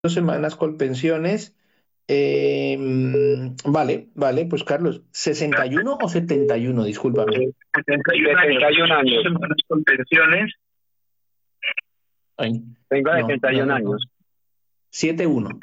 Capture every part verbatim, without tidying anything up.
semanas con pensiones. Eh, mm, vale, vale, pues Carlos, ¿sesenta y uno o setenta y uno? Discúlpame. setenta y uno años. Semanas con pensiones. Ay, Tengo no, setenta y no, uno no, años. no. setenta y uno.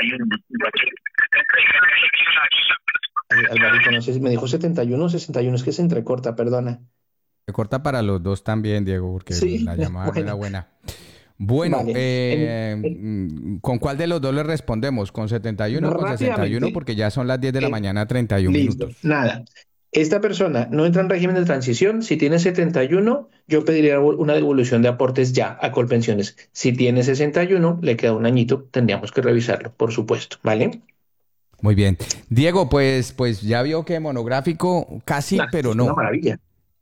Ay, Alvarito, no sé si me dijo setenta y uno o sesenta y uno, es que se entrecorta, perdona. Se corta para los dos también, Diego, porque Sí, la llamada no era bueno, buena. Bueno, vale. En- eh, en- mm, ¿con cuál de los dos le respondemos? ¿Con setenta y uno o con sesenta y uno? rápidamente, Porque ya son las diez de la eh, mañana, treinta y uno listo, minutos. nada. Esta persona no entra en régimen de transición. Si tiene setenta y uno, yo pediría una devolución de aportes ya a Colpensiones. Si tiene sesenta y uno, le queda un añito, tendríamos que revisarlo, por supuesto, ¿vale? Muy bien. Diego, pues, pues ya vio que monográfico casi, Nah, pero es una no. maravilla.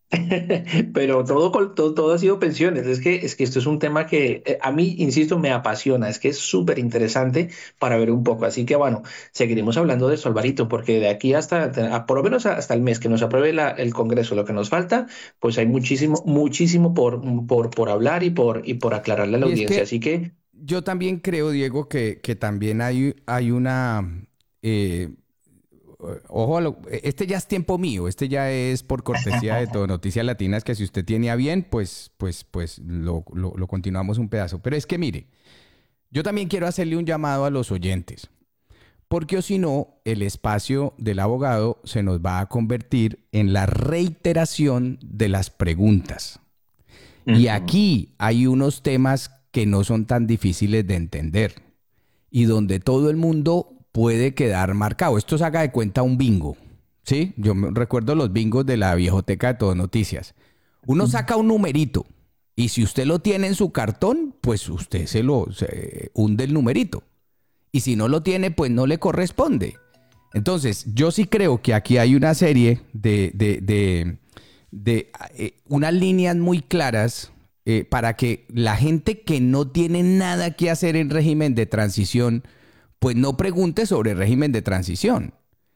Pero todo, col- todo, todo ha sido pensiones. Es que, es que esto es un tema que eh, a mí, insisto, me apasiona. Es que es súper interesante para ver un poco. Así que bueno, seguiremos hablando de esto, Alvarito, porque de aquí hasta, a- por lo menos hasta el mes que nos apruebe la- el Congreso, lo que nos falta, pues hay muchísimo, muchísimo por, por, por hablar y por, y por aclararle a la Y es audiencia. que Así que, yo también creo, Diego, que, que también hay, hay una... eh, ojo, a lo- este ya es tiempo mío, este ya es por cortesía de todo Noticias Latinas, que si usted tiene a bien, pues, pues, pues lo, lo, lo continuamos un pedazo. Pero es que mire, yo también quiero hacerle un llamado a los oyentes, porque o si no, el espacio del abogado se nos va a convertir en la reiteración de las preguntas. Y ujú, aquí hay unos temas que no son tan difíciles de entender y donde todo el mundo puede quedar marcado. Esto se haga de cuenta un bingo, ¿sí? Yo me recuerdo los bingos de la viejoteca de Todo Noticias. Uno saca un numerito y si usted lo tiene en su cartón, pues usted se lo se hunde el numerito. Y si no lo tiene, pues no le corresponde. Entonces, yo sí creo que aquí hay una serie de, de, de, de eh, unas líneas muy claras eh, para que la gente que no tiene nada que hacer en régimen de transición, pues no pregunte sobre régimen de transición.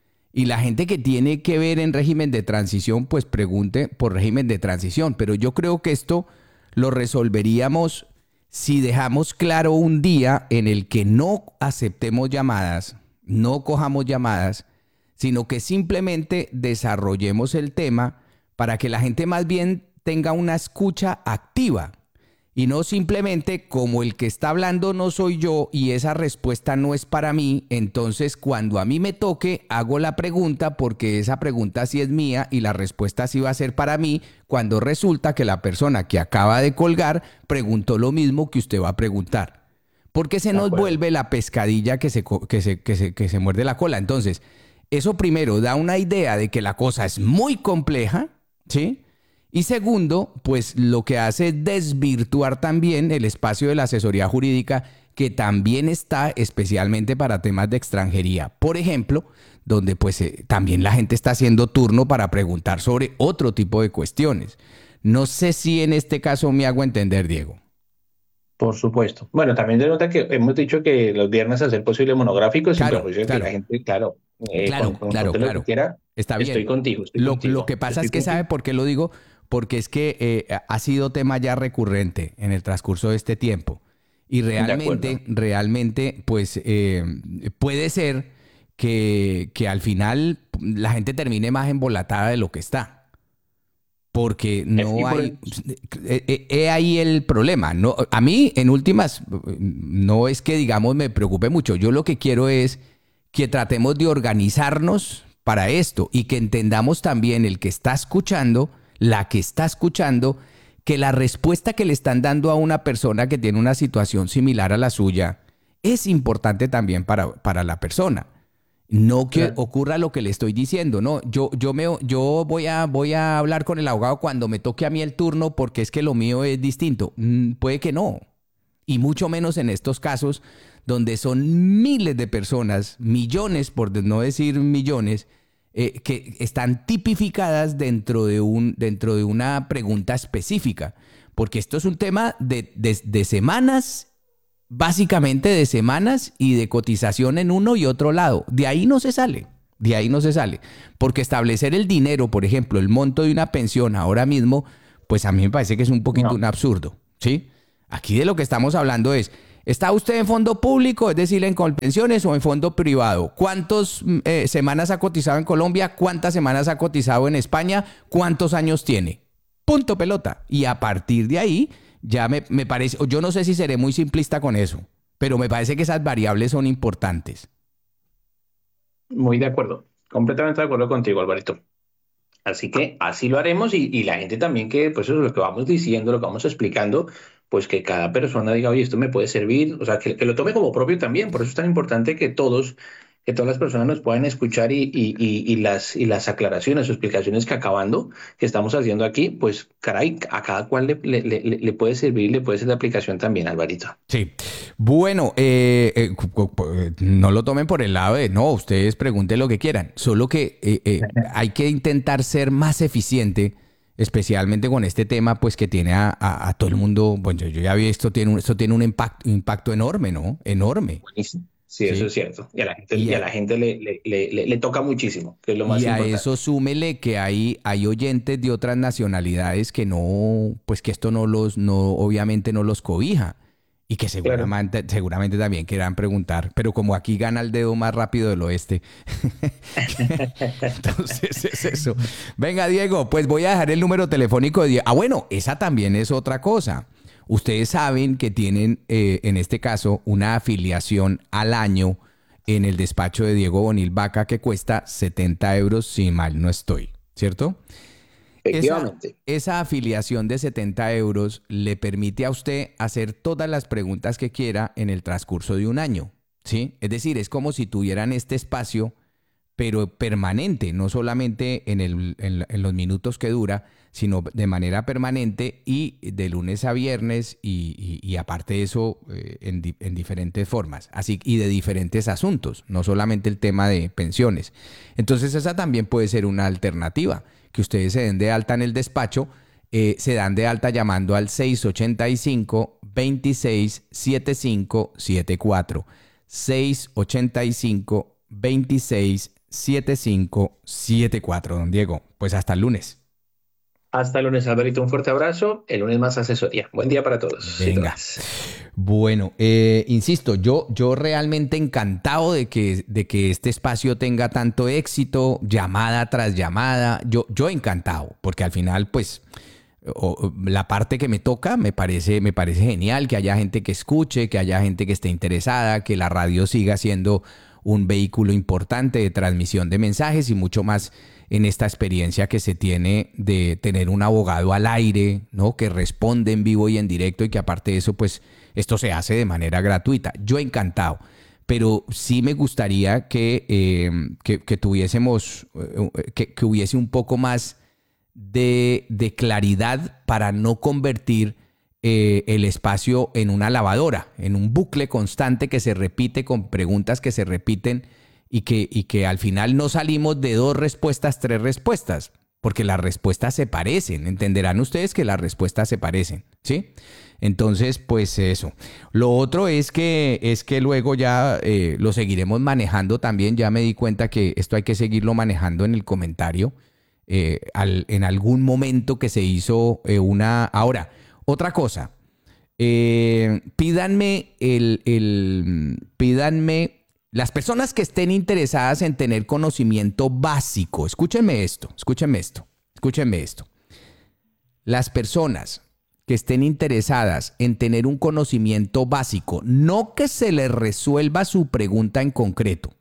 Y la gente que tiene que ver en régimen de transición, pues pregunte por régimen de transición. Pero yo creo que esto lo resolveríamos si dejamos claro un día en el que no aceptemos llamadas, no cojamos llamadas, sino que simplemente desarrollemos el tema para que la gente más bien tenga una escucha activa y no simplemente como el que está hablando no soy yo y esa respuesta no es para mí, entonces cuando a mí me toque hago la pregunta porque esa pregunta sí es mía y la respuesta sí va a ser para mí, cuando resulta que la persona que acaba de colgar preguntó lo mismo que usted va a preguntar. Porque se de nos acuerdo. vuelve la pescadilla que se, que se, que se, que se muerde la cola. Entonces, eso primero da una idea de que la cosa es muy compleja, ¿sí? Y segundo, pues lo que hace es desvirtuar también el espacio de la asesoría jurídica que también está especialmente para temas de extranjería. Por ejemplo, donde pues eh, también la gente está haciendo turno para preguntar sobre otro tipo de cuestiones. No sé si en este caso me hago entender, Diego. Por supuesto. Bueno, también de nota que hemos dicho que los viernes hacer posible monográfico sin Claro, perjuicio de que la claro. gente, claro, eh, con, Claro, con, claro, conte lo que claro. quiera. Está Estoy bien. contigo, estoy Lo, lo contigo, que pasa estoy es que sabe contigo. por qué lo digo, porque es que eh, ha sido tema ya recurrente en el transcurso de este tiempo. Y De acuerdo. realmente, realmente, pues eh, puede ser que, que al final la gente termine más embolatada de lo que está. Porque Es- y no por hay, el- he, he ahí el problema. No, a mí, en últimas, no es que, digamos, me preocupe mucho. Yo lo que quiero es que tratemos de organizarnos para esto y que entendamos también el que está escuchando, la que está escuchando, que la respuesta que le están dando a una persona que tiene una situación similar a la suya es importante también para, para la persona. No que claro, ocurra lo que le estoy diciendo, no. Yo, yo, me, yo voy, a, voy a hablar con el abogado cuando me toque a mí el turno porque es que lo mío es distinto. Mm, puede que no. Y mucho menos en estos casos donde son miles de personas, millones, por no decir millones, eh, que están tipificadas dentro de, un, dentro de una pregunta específica. Porque esto es un tema de, de, de semanas, básicamente de semanas y de cotización en uno y otro lado. De ahí no se sale. De ahí no se sale. Porque establecer el dinero, por ejemplo, el monto de una pensión ahora mismo, pues a mí me parece que es un poquito no, un absurdo, ¿sí? Aquí de lo que estamos hablando es, ¿Está usted en fondo público, es decir, en Colpensiones, o en fondo privado? ¿Cuántas eh, semanas ha cotizado en Colombia? ¿Cuántas semanas ha cotizado en España? ¿Cuántos años tiene? Punto pelota. Y a partir de ahí, ya me, me parece, yo no sé si seré muy simplista con eso, pero me parece que esas variables son importantes. Muy de acuerdo, completamente de acuerdo contigo, Alvarito. Así que así lo haremos y, y la gente también que, pues eso es lo que vamos diciendo, lo que vamos explicando, pues que cada persona diga, oye, esto me puede servir, o sea, que, que lo tome como propio también. Por eso es tan importante que todos, que todas las personas nos puedan escuchar y, y, y, y las, y las aclaraciones o explicaciones que acabando, que estamos haciendo aquí, pues caray, a cada cual le, le, le, le puede servir, le puede ser de aplicación también, Alvarito. Sí. Bueno, eh, eh, no lo tomen por el lado de, no, ustedes pregunten lo que quieran, solo que eh, eh, hay que intentar ser más eficiente, especialmente con este tema, pues que tiene a, a, a todo el mundo, bueno, yo ya vi esto, tiene un, esto tiene un impacto, impacto enorme, ¿no? Enorme. Buenísimo. Sí, Sí. eso es cierto. Y a la gente, Y y a a, la gente le, le, le, le- le toca muchísimo, que es lo más y a importante. eso súmele que hay, hay oyentes de otras nacionalidades que no, pues que esto no los, no, obviamente no los cobija. Y que Claro. seguramente, seguramente también quieran preguntar, pero como aquí gana el dedo más rápido del oeste, entonces es eso. Venga, Diego, pues voy a dejar el número telefónico de Diego. Ah, bueno, esa también es otra cosa. Ustedes saben que tienen, eh, en este caso, una afiliación al año en el despacho de Diego Bonil Vaca que cuesta setenta euros, si mal no estoy, ¿cierto? Esa, Efectivamente. esa afiliación de setenta euros le permite a usted hacer todas las preguntas que quiera en el transcurso de un año, ¿sí? Es decir, es como si tuvieran este espacio, pero permanente, no solamente en, el, en, en los minutos que dura, sino de manera permanente y de lunes a viernes y, y, y aparte de eso eh, en, di, en diferentes formas, así y de diferentes asuntos, no solamente el tema de pensiones. Entonces esa también puede ser una alternativa, que ustedes se den de alta en el despacho, eh, se dan de alta llamando al seis ocho cinco, dos seis siete cinco siete cuatro, seis ocho cinco, dos seis siete cinco siete cuatro, don Diego. Pues hasta el lunes. Hasta el lunes, Alvarito. Un fuerte abrazo. El lunes más asesoría. Buen día para todos. Venga. Bueno, eh, insisto, yo, yo realmente encantado de que, de que este espacio tenga tanto éxito, llamada tras llamada. Yo, yo encantado, porque al final, pues, o, la parte que me toca me parece, me parece genial, que haya gente que escuche, que haya gente que esté interesada, que la radio siga siendo un vehículo importante de transmisión de mensajes y mucho más en esta experiencia que se tiene de tener un abogado al aire, ¿no? Que responde en vivo y en directo y que aparte de eso, pues esto se hace de manera gratuita. Yo encantado, pero sí me gustaría que, eh, que, que tuviésemos, eh, que, que hubiese un poco más de, de claridad para no convertir eh, el espacio en una lavadora, en un bucle constante que se repite con preguntas que se repiten y que, y que al final no salimos de dos respuestas, tres respuestas, porque las respuestas se parecen. Entenderán ustedes que las respuestas se parecen, ¿sí? Entonces, pues eso. Lo otro es que, es que luego ya eh, lo seguiremos manejando también. Ya me di cuenta que esto hay que seguirlo manejando en el comentario. Eh, al, en algún momento que se hizo eh, una... Ahora, otra cosa. Eh, pídanme el, el... Pídanme... Las personas que estén interesadas en tener conocimiento básico, escúchenme esto, escúchenme esto, escúchenme esto. Las personas que estén interesadas en tener un conocimiento básico, no que se les resuelva su pregunta en concreto,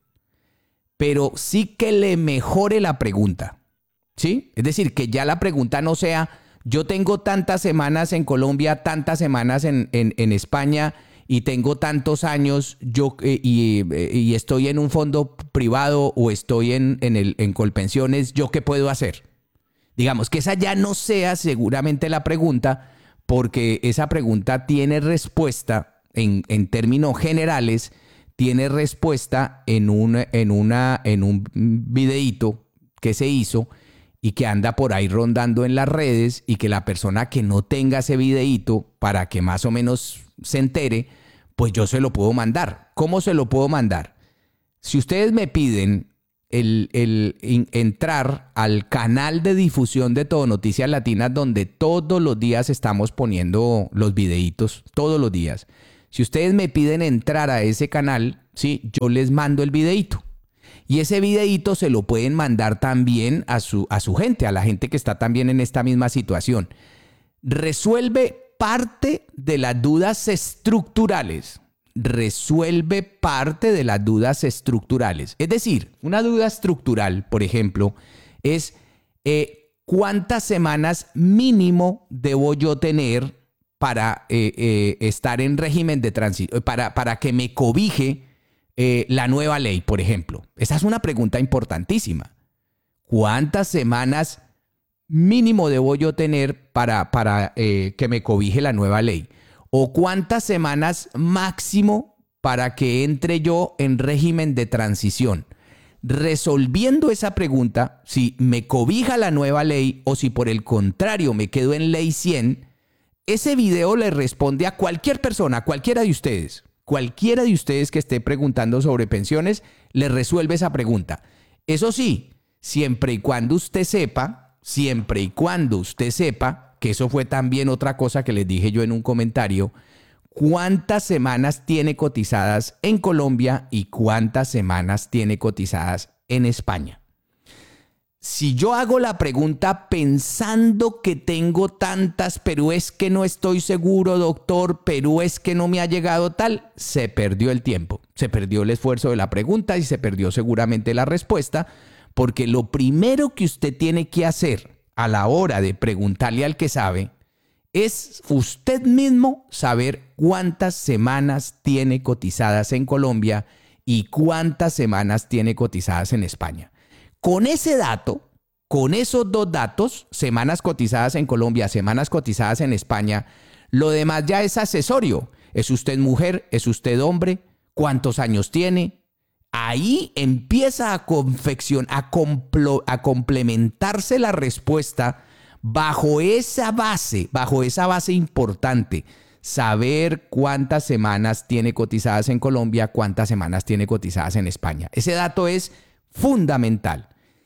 pero sí que le mejore la pregunta, ¿sí? Es decir, que ya la pregunta no sea, yo tengo tantas semanas en Colombia, tantas semanas en, en, en España, y tengo tantos años yo eh, y, eh, y estoy en un fondo privado o estoy en, en, el, en Colpensiones, ¿yo qué puedo hacer? Digamos que esa ya no sea seguramente la pregunta, porque esa pregunta tiene respuesta en, en términos generales, tiene respuesta en un, en, una, en un videíto que se hizo y que anda por ahí rondando en las redes y que la persona que no tenga ese videíto para que más o menos se entere, pues yo se lo puedo mandar. ¿Cómo se lo puedo mandar? Si ustedes me piden el, el in, entrar al canal de difusión de Todo Noticias Latinas, donde todos los días estamos poniendo los videitos, todos los días. Si ustedes me piden entrar a ese canal, ¿sí? Yo les mando el videíto. Y ese videíto se lo pueden mandar también a su, a su gente, a la gente que está también en esta misma situación. Resuelve parte de las dudas estructurales. Resuelve parte de las dudas estructurales. Es decir, una duda estructural, por ejemplo, es eh, ¿cuántas semanas mínimo debo yo tener para eh, eh, estar en régimen de tránsito, para, para que me cobije eh, la nueva ley, por ejemplo? Esa es una pregunta importantísima. ¿Cuántas semanas mínimo debo yo tener para, para eh, que me cobije la nueva ley? ¿O cuántas semanas máximo para que entre yo en régimen de transición? Resolviendo esa pregunta, si me cobija la nueva ley o si por el contrario me quedo en ley cien, ese video le responde a cualquier persona, a cualquiera de ustedes. Cualquiera de ustedes que esté preguntando sobre pensiones, le resuelve esa pregunta. Eso sí, siempre y cuando usted sepa, siempre y cuando usted sepa, que eso fue también otra cosa que les dije yo en un comentario, cuántas semanas tiene cotizadas en Colombia y cuántas semanas tiene cotizadas en España. Si yo hago la pregunta pensando que tengo tantas, pero es que no estoy seguro, doctor, pero es que no me ha llegado tal, se perdió el tiempo, se perdió el esfuerzo de la pregunta y se perdió seguramente la respuesta, porque lo primero que usted tiene que hacer a la hora de preguntarle al que sabe es usted mismo saber cuántas semanas tiene cotizadas en Colombia y cuántas semanas tiene cotizadas en España. Con ese dato, con esos dos datos, semanas cotizadas en Colombia, semanas cotizadas en España, lo demás ya es accesorio. ¿Es usted mujer? ¿Es usted hombre? ¿Cuántos años tiene? Ahí empieza a confeccionar, a, complo, a complementarse la respuesta bajo esa base, bajo esa base importante. Saber cuántas semanas tiene cotizadas en Colombia, cuántas semanas tiene cotizadas en España. Ese dato es fundamental.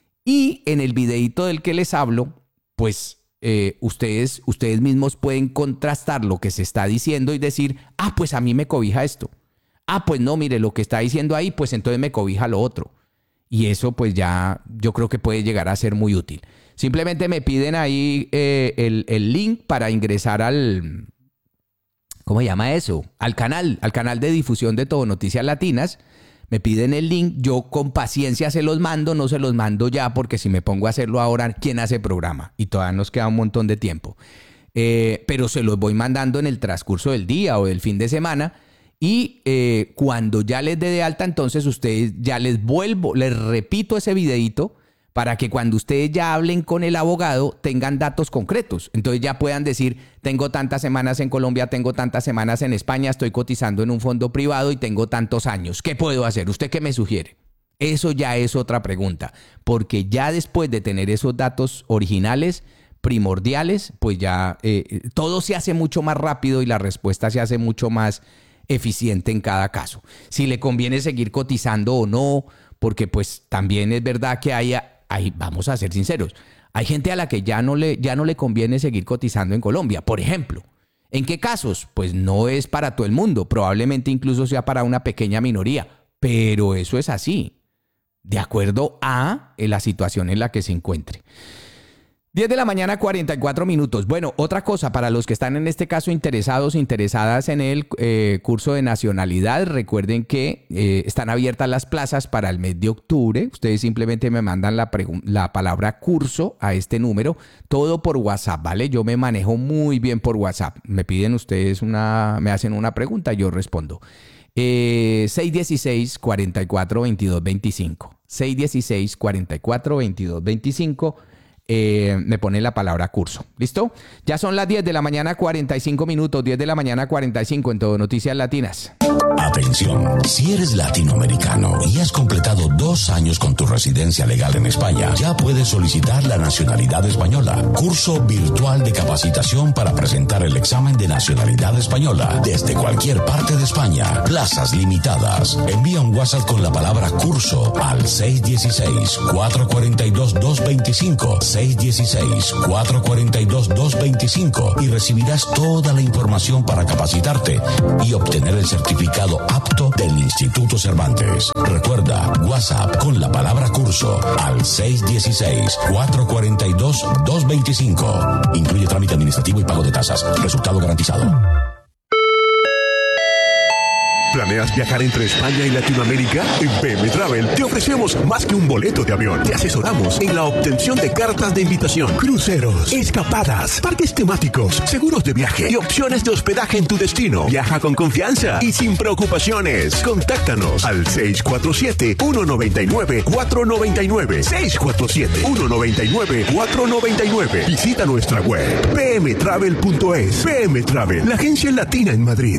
Y en el videíto del que les hablo, pues eh, ustedes, ustedes mismos pueden contrastar lo que se está diciendo y decir, ah, pues a mí me cobija esto. Ah, pues no, mire, lo que está diciendo ahí, pues entonces me cobija lo otro. Y eso pues ya yo creo que puede llegar a ser muy útil. Simplemente me piden ahí eh, el, el link para ingresar al, ¿cómo se llama eso? Al canal, al canal de difusión de Todo Noticias Latinas. Me piden el link, yo con paciencia se los mando, no se los mando ya porque si me pongo a hacerlo ahora, ¿quién hace programa? Y todavía nos queda un montón de tiempo. Eh, pero se los voy mandando en el transcurso del día o del fin de semana y eh, cuando ya les dé de alta, entonces ustedes ya les vuelvo, les repito ese videíto para que cuando ustedes ya hablen con el abogado tengan datos concretos. Entonces ya puedan decir, tengo tantas semanas en Colombia, tengo tantas semanas en España, estoy cotizando en un fondo privado y tengo tantos años. ¿Qué puedo hacer? ¿Usted qué me sugiere? Eso ya es otra pregunta, porque ya después de tener esos datos originales, primordiales, pues ya eh, todo se hace mucho más rápido y la respuesta se hace mucho más eficiente en cada caso. Si le conviene seguir cotizando o no, porque pues también es verdad que hay... Ahí, vamos a ser sinceros, hay gente a la que ya no, le, ya no le conviene seguir cotizando en Colombia, por ejemplo. ¿En qué casos? Pues no es para todo el mundo, probablemente incluso sea para una pequeña minoría, pero eso es así, de acuerdo a la situación en la que se encuentre. diez de la mañana, cuarenta y cuatro minutos. Bueno, otra cosa, para los que están en este caso interesados, interesadas en el eh, curso de nacionalidad, recuerden que eh, están abiertas las plazas para el mes de octubre. Ustedes simplemente me mandan la, la palabra curso a este número, todo por WhatsApp, ¿vale? Yo me manejo muy bien por WhatsApp. Me piden ustedes una, me hacen una pregunta, yo respondo. Eh, seis uno seis, cuatro cuatro, dos dos dos cinco. seis uno seis, cuatro cuatro, dos dos dos cinco. Eh, me pone la palabra curso. ¿Listo? Ya son las diez de la mañana, cuarenta y cinco minutos. diez de la mañana, cuarenta y cinco en Todo Noticias Latinas. Atención, si eres latinoamericano y has completado dos años con tu residencia legal en España, ya puedes solicitar la nacionalidad española. Curso virtual de capacitación para presentar el examen de nacionalidad española desde cualquier parte de España. Plazas limitadas. Envía un WhatsApp con la palabra curso al seis uno seis, cuatro cuatro dos, dos dos cinco, seis uno seis, cuatro cuatro dos, dos dos cinco y recibirás toda la información para capacitarte y obtener el certificado apto del Instituto Cervantes. Recuerda, WhatsApp con la palabra curso al seis uno seis, cuatro cuatro dos, dos dos cinco. Incluye trámite administrativo y pago de tasas. Resultado garantizado. ¿Planeas viajar entre España y Latinoamérica? En P M Travel te ofrecemos más que un boleto de avión. Te asesoramos en la obtención de cartas de invitación, cruceros, escapadas, parques temáticos, seguros de viaje y opciones de hospedaje en tu destino. Viaja con confianza y sin preocupaciones. Contáctanos al seis cuatro siete, uno nueve nueve, cuatro nueve nueve. seis cuatro siete, uno nueve nueve, cuatro nueve nueve. Visita nuestra web p m travel punto es. P M Travel, la agencia latina en Madrid.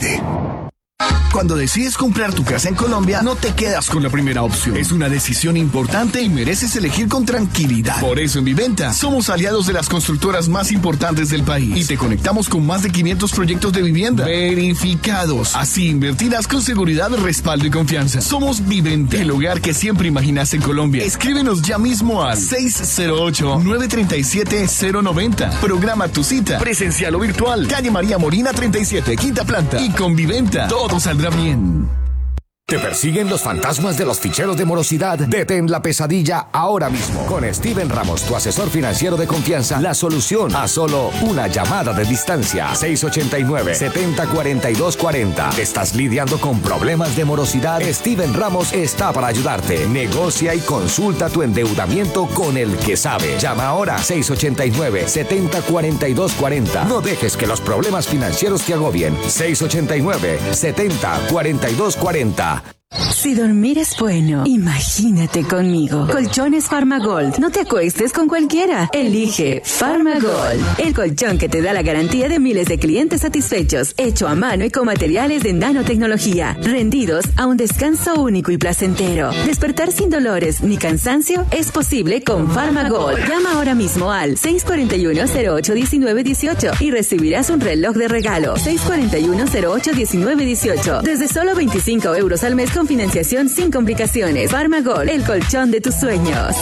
Cuando decides comprar tu casa en Colombia, no te quedas con la primera opción. Es una decisión importante y mereces elegir con tranquilidad. Por eso en Viventa somos aliados de las constructoras más importantes del país y te conectamos con más de quinientos proyectos de vivienda verificados. Así invertirás con seguridad, respaldo y confianza. Somos Viventa, el hogar que siempre imaginas en Colombia. Escríbenos ya mismo al seis cero ocho, nueve tres siete, cero nueve cero. Programa tu cita, presencial o virtual. Calle María Morina treinta y siete, quinta planta. Y con Viventa todo saldrá bien. ¿Te persiguen los fantasmas de los ficheros de morosidad? Detén la pesadilla ahora mismo. Con Steven Ramos, tu asesor financiero de confianza, la solución a solo una llamada de distancia. seis ocho nueve, siete cero cuatro dos cuatro cero. ¿Estás lidiando con problemas de morosidad? Steven Ramos está para ayudarte. Negocia y consulta tu endeudamiento con el que sabe. Llama ahora seis ocho nueve, siete cero cuatro dos cuatro cero. No dejes que los problemas financieros te agobien. seis ocho nueve, siete cero cuatro dos cuatro cero. Si dormir es bueno, imagínate conmigo. Colchones Farmagold. No te acuestes con cualquiera. Elige Farmagold, el colchón que te da la garantía de miles de clientes satisfechos, hecho a mano y con materiales de nanotecnología, rendidos a un descanso único y placentero. Despertar sin dolores ni cansancio es posible con Farmagold. Llama ahora mismo al seis cuatro uno, cero ocho uno nueve uno ocho y recibirás un reloj de regalo. seis cuatro uno, cero ocho uno nueve uno ocho. Desde solo veinticinco euros al mes con financiación sin complicaciones. Farmagold, el colchón de tus sueños.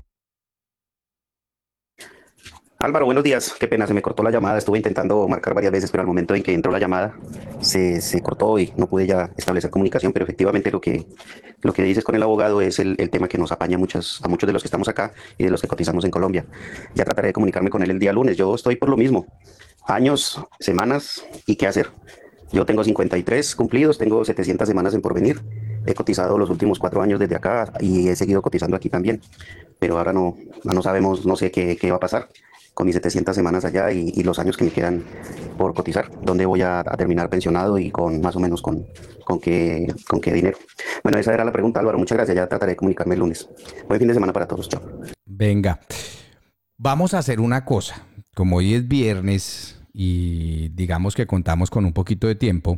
Álvaro, buenos días. Qué pena, se me cortó la llamada. Estuve intentando marcar varias veces, pero al momento en que entró la llamada se, se cortó y no pude ya establecer comunicación. Pero efectivamente lo que, lo que dices con el abogado es el, el tema que nos apaña a, muchas, a muchos de los que estamos acá y de los que cotizamos en Colombia. Ya trataré de comunicarme con él el día lunes. Yo estoy por lo mismo. Años, semanas y qué hacer. Yo tengo cincuenta y tres cumplidos, tengo setecientas semanas en porvenir. He cotizado los últimos cuatro años desde acá y he seguido cotizando aquí también. Pero ahora no, no sabemos, no sé qué, qué va a pasar con mis setecientas semanas allá y, y los años que me quedan por cotizar. ¿Dónde voy a, a terminar pensionado y con más o menos con, con, qué, con qué dinero? Bueno, esa era la pregunta, Álvaro. Muchas gracias. Ya trataré de comunicarme el lunes. Buen fin de semana para todos. Chao. Venga, vamos a hacer una cosa. Como hoy es viernes y digamos que contamos con un poquito de tiempo,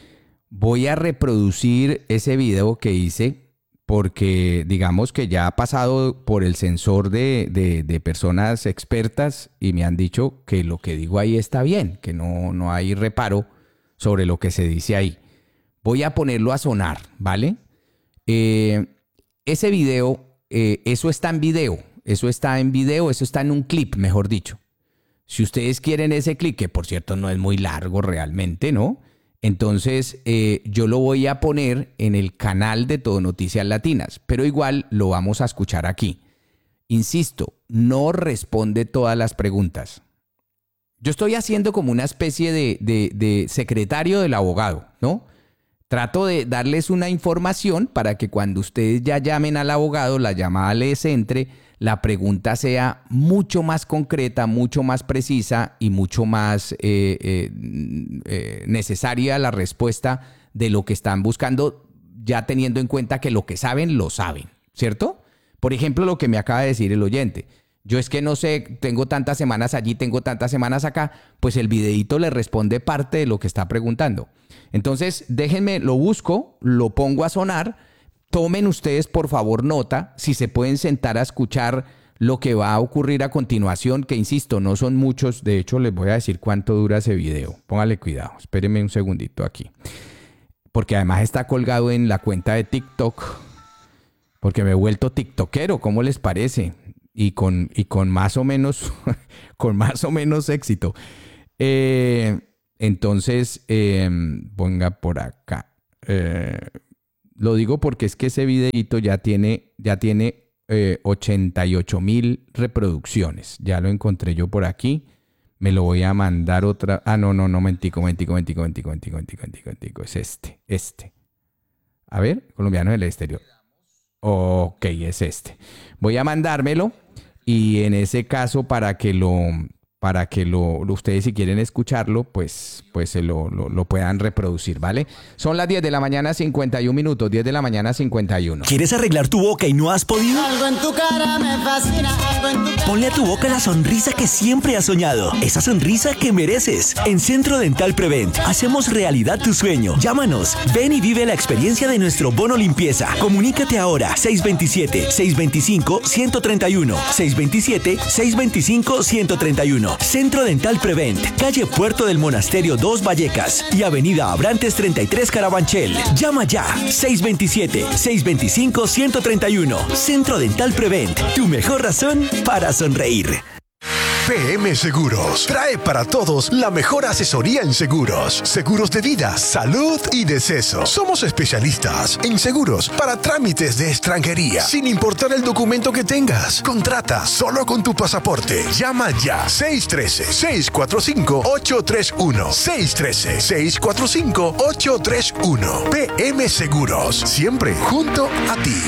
voy a reproducir ese video que hice porque digamos que ya ha pasado por el sensor de, de, de personas expertas y me han dicho que lo que digo ahí está bien, que no, no hay reparo sobre lo que se dice ahí. Voy a ponerlo a sonar, ¿vale? Eh, ese video, eh, eso está en video, eso está en video, eso está en un clip, mejor dicho. Si ustedes quieren ese clip, que por cierto no es muy largo realmente, ¿no? Entonces eh, yo lo voy a poner en el canal de Todo Noticias Latinas, pero igual lo vamos a escuchar aquí. Insisto, no responde todas las preguntas. Yo estoy haciendo como una especie de, de, de secretario del abogado, ¿no? Trato de darles una información para que cuando ustedes ya llamen al abogado, la llamada les entre, la pregunta sea mucho más concreta, mucho más precisa y mucho más eh, eh, eh, necesaria la respuesta de lo que están buscando, ya teniendo en cuenta que lo que saben, lo saben, ¿cierto? Por ejemplo, lo que me acaba de decir el oyente. Yo es que no sé, tengo tantas semanas allí, tengo tantas semanas acá, pues el videíto le responde parte de lo que está preguntando. Entonces, déjenme, lo busco, lo pongo a sonar, tomen ustedes por favor nota, si se pueden sentar a escuchar lo que va a ocurrir a continuación, que insisto, no son muchos, de hecho les voy a decir cuánto dura ese video. Póngale cuidado, espérenme un segundito aquí. Porque además está colgado en la cuenta de TikTok, porque me he vuelto tiktokero, ¿cómo les parece? Y con, y con más o menos, con más o menos éxito. Eh, entonces, eh, ponga por acá. Eh, lo digo porque es que ese videito ya tiene, ya tiene eh, ochenta y ocho mil reproducciones. Ya lo encontré yo por aquí. Me lo voy a mandar otra. Ah, no, no, no, mentico, mentico, mentico, mentico, mentico, mentico, mentico, mentico. Es este, este. A ver, colombiano del exterior. Ok, es este. Voy a mandármelo y en ese caso para que lo, para que lo, ustedes si quieren escucharlo, pues, pues se lo, lo, lo puedan reproducir, ¿vale? Son las diez de la mañana, cincuenta y un minutos, diez de la mañana, cincuenta y uno. ¿Quieres arreglar tu boca y no has podido? Algo en tu cara me fascina, algo en tu cara. Ponle a tu boca la sonrisa que siempre has soñado, esa sonrisa que mereces. En Centro Dental Prevent hacemos realidad tu sueño. Llámanos, ven y vive la experiencia de nuestro bono limpieza. Comunícate ahora, seis dos siete, seis dos cinco, uno tres uno, seis dos siete, seis dos cinco, uno tres uno. Centro Dental Prevent, calle Puerto del Monasterio dos Vallecas y avenida Abrantes treinta y tres Carabanchel. Llama ya, seis dos siete, seis dos cinco, uno tres uno. Centro Dental Prevent, tu mejor razón para sonreír. P M Seguros trae para todos la mejor asesoría en seguros, seguros de vida, salud y deceso. Somos especialistas en seguros para trámites de extranjería, sin importar el documento que tengas. Contrata solo con tu pasaporte. Llama ya seis uno tres, seis cuatro cinco, ocho tres uno, seis uno tres, seis cuatro cinco, ocho tres uno. P M Seguros, siempre junto a ti.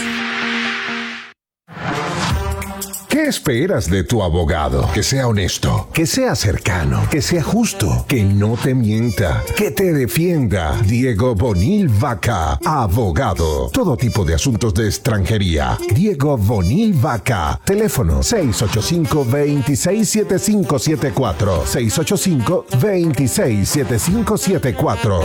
¿Qué esperas de tu abogado? Que sea honesto, que sea cercano, que sea justo, que no te mienta, que te defienda. Diego Bonil Vaca, abogado. Todo tipo de asuntos de extranjería. Diego Bonil Vaca. Teléfono seis ocho cinco, dos seis siete cinco siete cuatro. seis ocho cinco, dos seis siete cinco siete cuatro.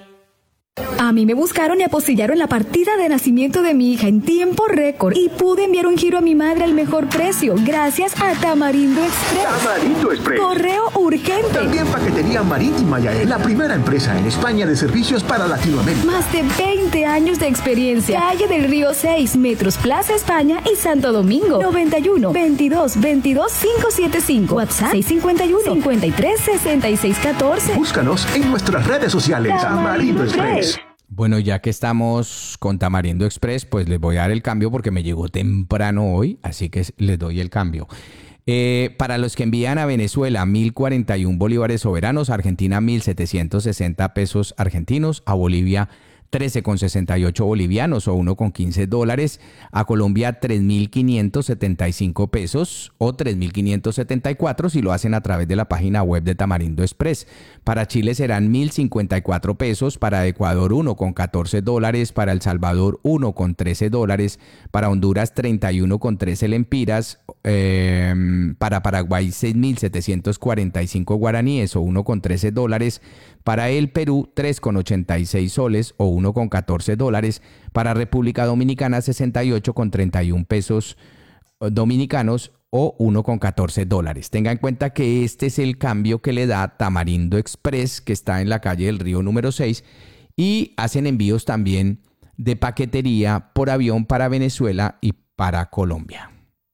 A mí me buscaron y apostillaron la partida de nacimiento de mi hija en tiempo récord y pude enviar un giro a mi madre al mejor precio gracias a Tamarindo Express. Tamarindo Express. Correo urgente. También paquetería marítima y aérea. La primera empresa en España de servicios para Latinoamérica. Más de veinte años de experiencia. Calle del Río seis, Metros Plaza España y Santo Domingo. noventa y uno, veintidós, veintidós, quinientos setenta y cinco. WhatsApp seis cinco uno, cincuenta y tres, sesenta y seis catorce. Búscanos en nuestras redes sociales. Tamarindo Express. Bueno, ya que estamos con Tamarindo Express, pues les voy a dar el cambio porque me llegó temprano hoy, así que les doy el cambio. Eh, para los que envían a Venezuela, mil cuarenta y uno bolívares soberanos, Argentina mil setecientos sesenta pesos argentinos, a Bolivia trece con sesenta y ocho bolivianos o uno con quince dólares, a Colombia tres mil quinientos setenta y cinco pesos o tres mil quinientos setenta y cuatro si lo hacen a través de la página web de Tamarindo Express. Para Chile serán mil cincuenta y cuatro pesos, para Ecuador uno con catorce dólares, para El Salvador uno con trece dólares, para Honduras treinta y uno con trece lempiras, eh, para Paraguay seis mil setecientos cuarenta y cinco guaraníes o uno con trece dólares, para el Perú tres con ochenta y seis soles o uno con catorce dólares, para República Dominicana sesenta y ocho con treinta y uno pesos dominicanos o uno con catorce dólares. Tenga en cuenta que este es el cambio que le da Tamarindo Express, que está en la calle del Río número seis, y hacen envíos también de paquetería por avión para Venezuela y para Colombia.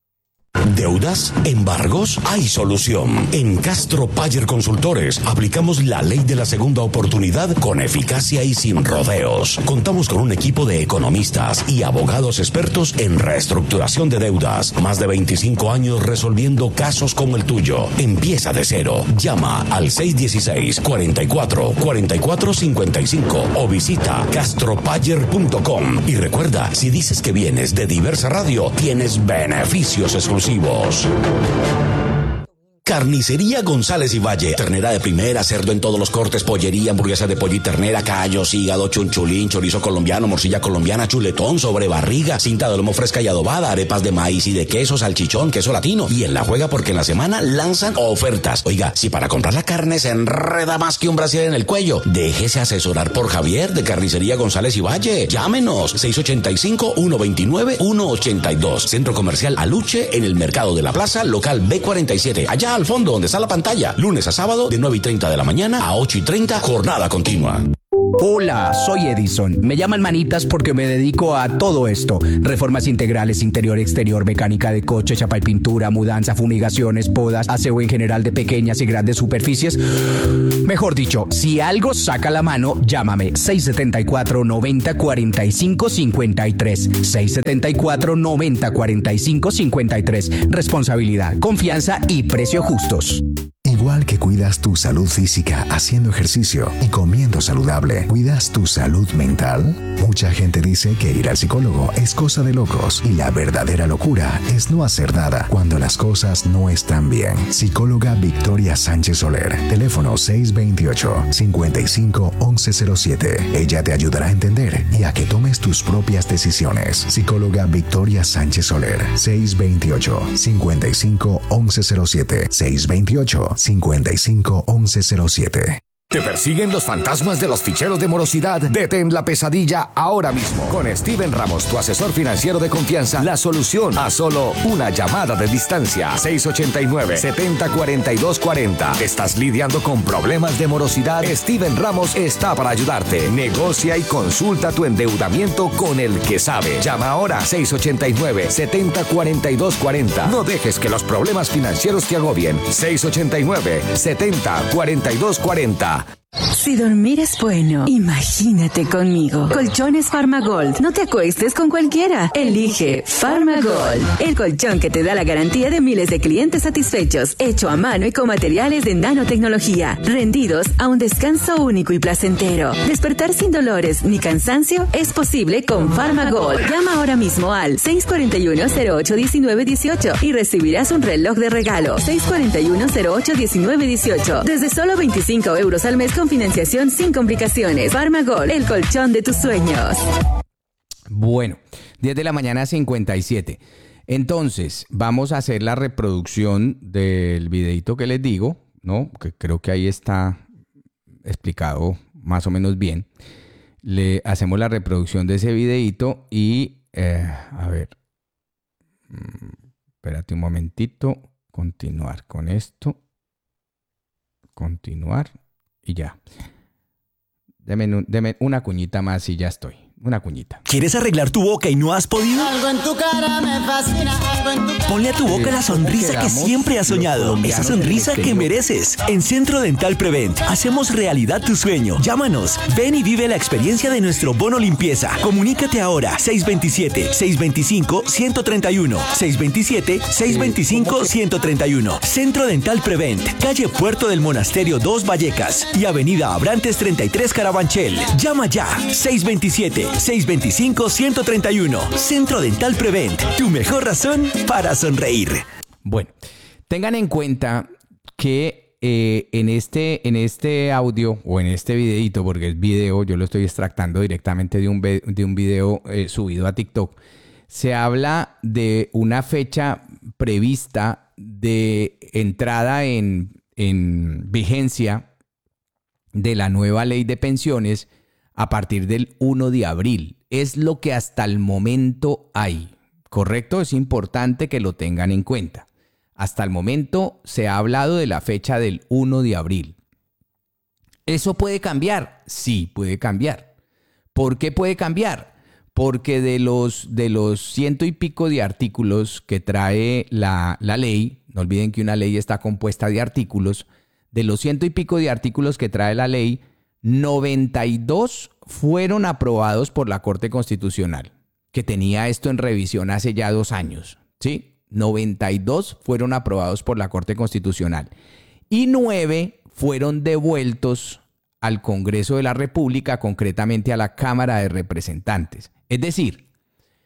¿Deudas? ¿Embargos? Hay solución. En Castro Payer Consultores aplicamos la ley de la segunda oportunidad con eficacia y sin rodeos. Contamos con un equipo de economistas y abogados expertos en reestructuración de deudas. Más de veinticinco años resolviendo casos como el tuyo. Empieza de cero. Llama al seis uno seis, cuatro cuatro, cuatro cuatro cinco cinco o visita castropayer punto com. Y recuerda, si dices que vienes de Diversa Radio, tienes beneficios exclusivos. Carnicería González y Valle. Ternera de primera, cerdo en todos los cortes, pollería, hamburguesa de pollo y ternera, callos, hígado, chunchulín, chorizo colombiano, morcilla colombiana, chuletón, sobrebarriga, cinta de lomo fresca y adobada, arepas de maíz y de queso, salchichón, queso latino. Y en la juega porque en la semana lanzan ofertas. Oiga, si para comprar la carne se enreda más que un brasier en el cuello, déjese asesorar por Javier de Carnicería González y Valle. Llámenos seis ocho cinco, uno dos nueve, uno ocho dos. Centro Comercial Aluche en el Mercado de la Plaza, local B cuarenta y siete. Allá al fondo donde está la pantalla. Lunes a sábado de nueve y treinta de la mañana a ocho y treinta, jornada continua. Hola, soy Edison. Me llaman Manitas porque me dedico a todo esto. Reformas integrales, interior, exterior, mecánica de coche, chapa y pintura, mudanza, fumigaciones, podas, aseo en general de pequeñas y grandes superficies. Mejor dicho, si algo saca la mano, llámame seis siete cuatro, noventa, cuarenta y cinco, cincuenta y tres. seis siete cuatro, noventa, cuarenta y cinco, cincuenta y tres. Responsabilidad, confianza y precios justos. Igual que cuidas tu salud física haciendo ejercicio y comiendo saludable, ¿cuidas tu salud mental? Mucha gente dice que ir al psicólogo es cosa de locos y la verdadera locura es no hacer nada cuando las cosas no están bien. Psicóloga Victoria Sánchez Soler, teléfono seis dos ocho, cinco cinco, once cero siete. Ella te ayudará a entender y a que tomes tus propias decisiones. Psicóloga Victoria Sánchez Soler, seis dos ocho, cinco cinco, once cero siete. seis dos ocho, cinco cinco, once cero siete. ¿Te persiguen los fantasmas de los ficheros de morosidad? Detén la pesadilla ahora mismo. Con Steven Ramos, tu asesor financiero de confianza, la solución a solo una llamada de distancia. seis ocho nueve, siete cero, cuatro dos cuatro cero. ¿Estás lidiando con problemas de morosidad? Steven Ramos está para ayudarte. Negocia y consulta tu endeudamiento con el que sabe. Llama ahora seis ocho nueve, siete cero, cuatro dos cuatro cero. No dejes que los problemas financieros te agobien. seis ocho nueve, siete cero, cuatro dos cuatro cero. Si dormir es bueno, imagínate conmigo. Colchones Farmagold. No te acuestes con cualquiera. Elige Farmagold, el colchón que te da la garantía de miles de clientes satisfechos, hecho a mano y con materiales de nanotecnología, rendidos a un descanso único y placentero. Despertar sin dolores ni cansancio es posible con Farmagold. Llama ahora mismo al seis cuatro uno, cero ocho, uno nueve uno ocho y recibirás un reloj de regalo. seis cuatro uno, cero ocho, uno nueve uno ocho. Desde solo veinticinco euros al mes con financiación sin complicaciones. Farmagold, el colchón de tus sueños. Bueno, diez de la mañana, cincuenta y siete. Entonces, vamos a hacer la reproducción del videito que les digo, ¿no? Que creo que ahí está explicado más o menos bien. Le hacemos la reproducción de ese videito y, eh, a ver, espérate un momentito, continuar con esto, continuar. Y ya. Deme, un, deme una cuñita más y ya estoy. Una cuñita. ¿Quieres arreglar tu boca y no has podido? Algo en tu cara me fascina, algo en tu... Ponle a tu boca la sonrisa que siempre has soñado. Esa sonrisa que mereces. En Centro Dental Prevent hacemos realidad tu sueño. Llámanos. Ven y vive la experiencia de nuestro bono limpieza. Comunícate ahora. seis dos siete, seis dos cinco, uno tres uno. seis dos siete, seis dos cinco, uno tres uno. Centro Dental Prevent. Calle Puerto del Monasterio dos Vallecas y Avenida Abrantes treinta y tres Carabanchel. Llama ya. seis dos siete, seis dos cinco, uno tres uno. Centro Dental Prevent. Tu mejor razón para sonreír. Bueno, tengan en cuenta que eh, en, este, en este audio o en este videito, porque es video, yo lo estoy extractando directamente de un, de un video eh, subido a TikTok, se habla de una fecha prevista de entrada en, en vigencia de la nueva ley de pensiones a partir del primero de abril. Es lo que hasta el momento hay, ¿correcto? Es importante que lo tengan en cuenta. Hasta el momento se ha hablado de la fecha del primero de abril. ¿Eso puede cambiar? Sí, puede cambiar. ¿Por qué puede cambiar? Porque de los, de los ciento y pico de artículos que trae la, la ley, no olviden que una ley está compuesta de artículos, de los ciento y pico de artículos que trae la ley, noventa y dos fueron aprobados por la Corte Constitucional, que tenía esto en revisión hace ya dos años, ¿sí? noventa y dos fueron aprobados por la Corte Constitucional y nueve fueron devueltos al Congreso de la República, concretamente a la Cámara de Representantes. Es decir,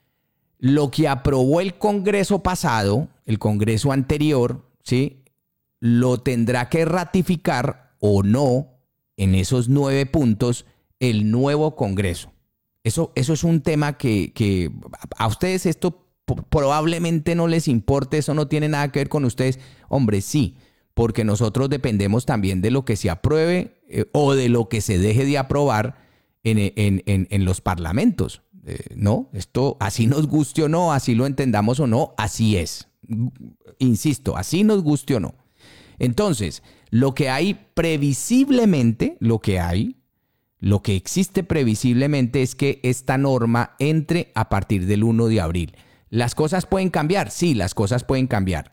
lo que aprobó el Congreso pasado, el Congreso anterior, ¿sí? lo tendrá que ratificar o no en esos nueve puntos el nuevo Congreso. Eso, eso es un tema que, que a ustedes esto probablemente no les importe, eso no tiene nada que ver con ustedes. Hombre, sí, porque nosotros dependemos también de lo que se apruebe eh, o de lo que se deje de aprobar en, en, en, en los parlamentos. Eh, no, esto así nos guste o no, así lo entendamos o no, así es. Insisto, así nos guste o no. Entonces, lo que hay previsiblemente, lo que hay, lo que existe previsiblemente es que esta norma entre a partir del primero de abril. ¿Las cosas pueden cambiar? Sí, las cosas pueden cambiar.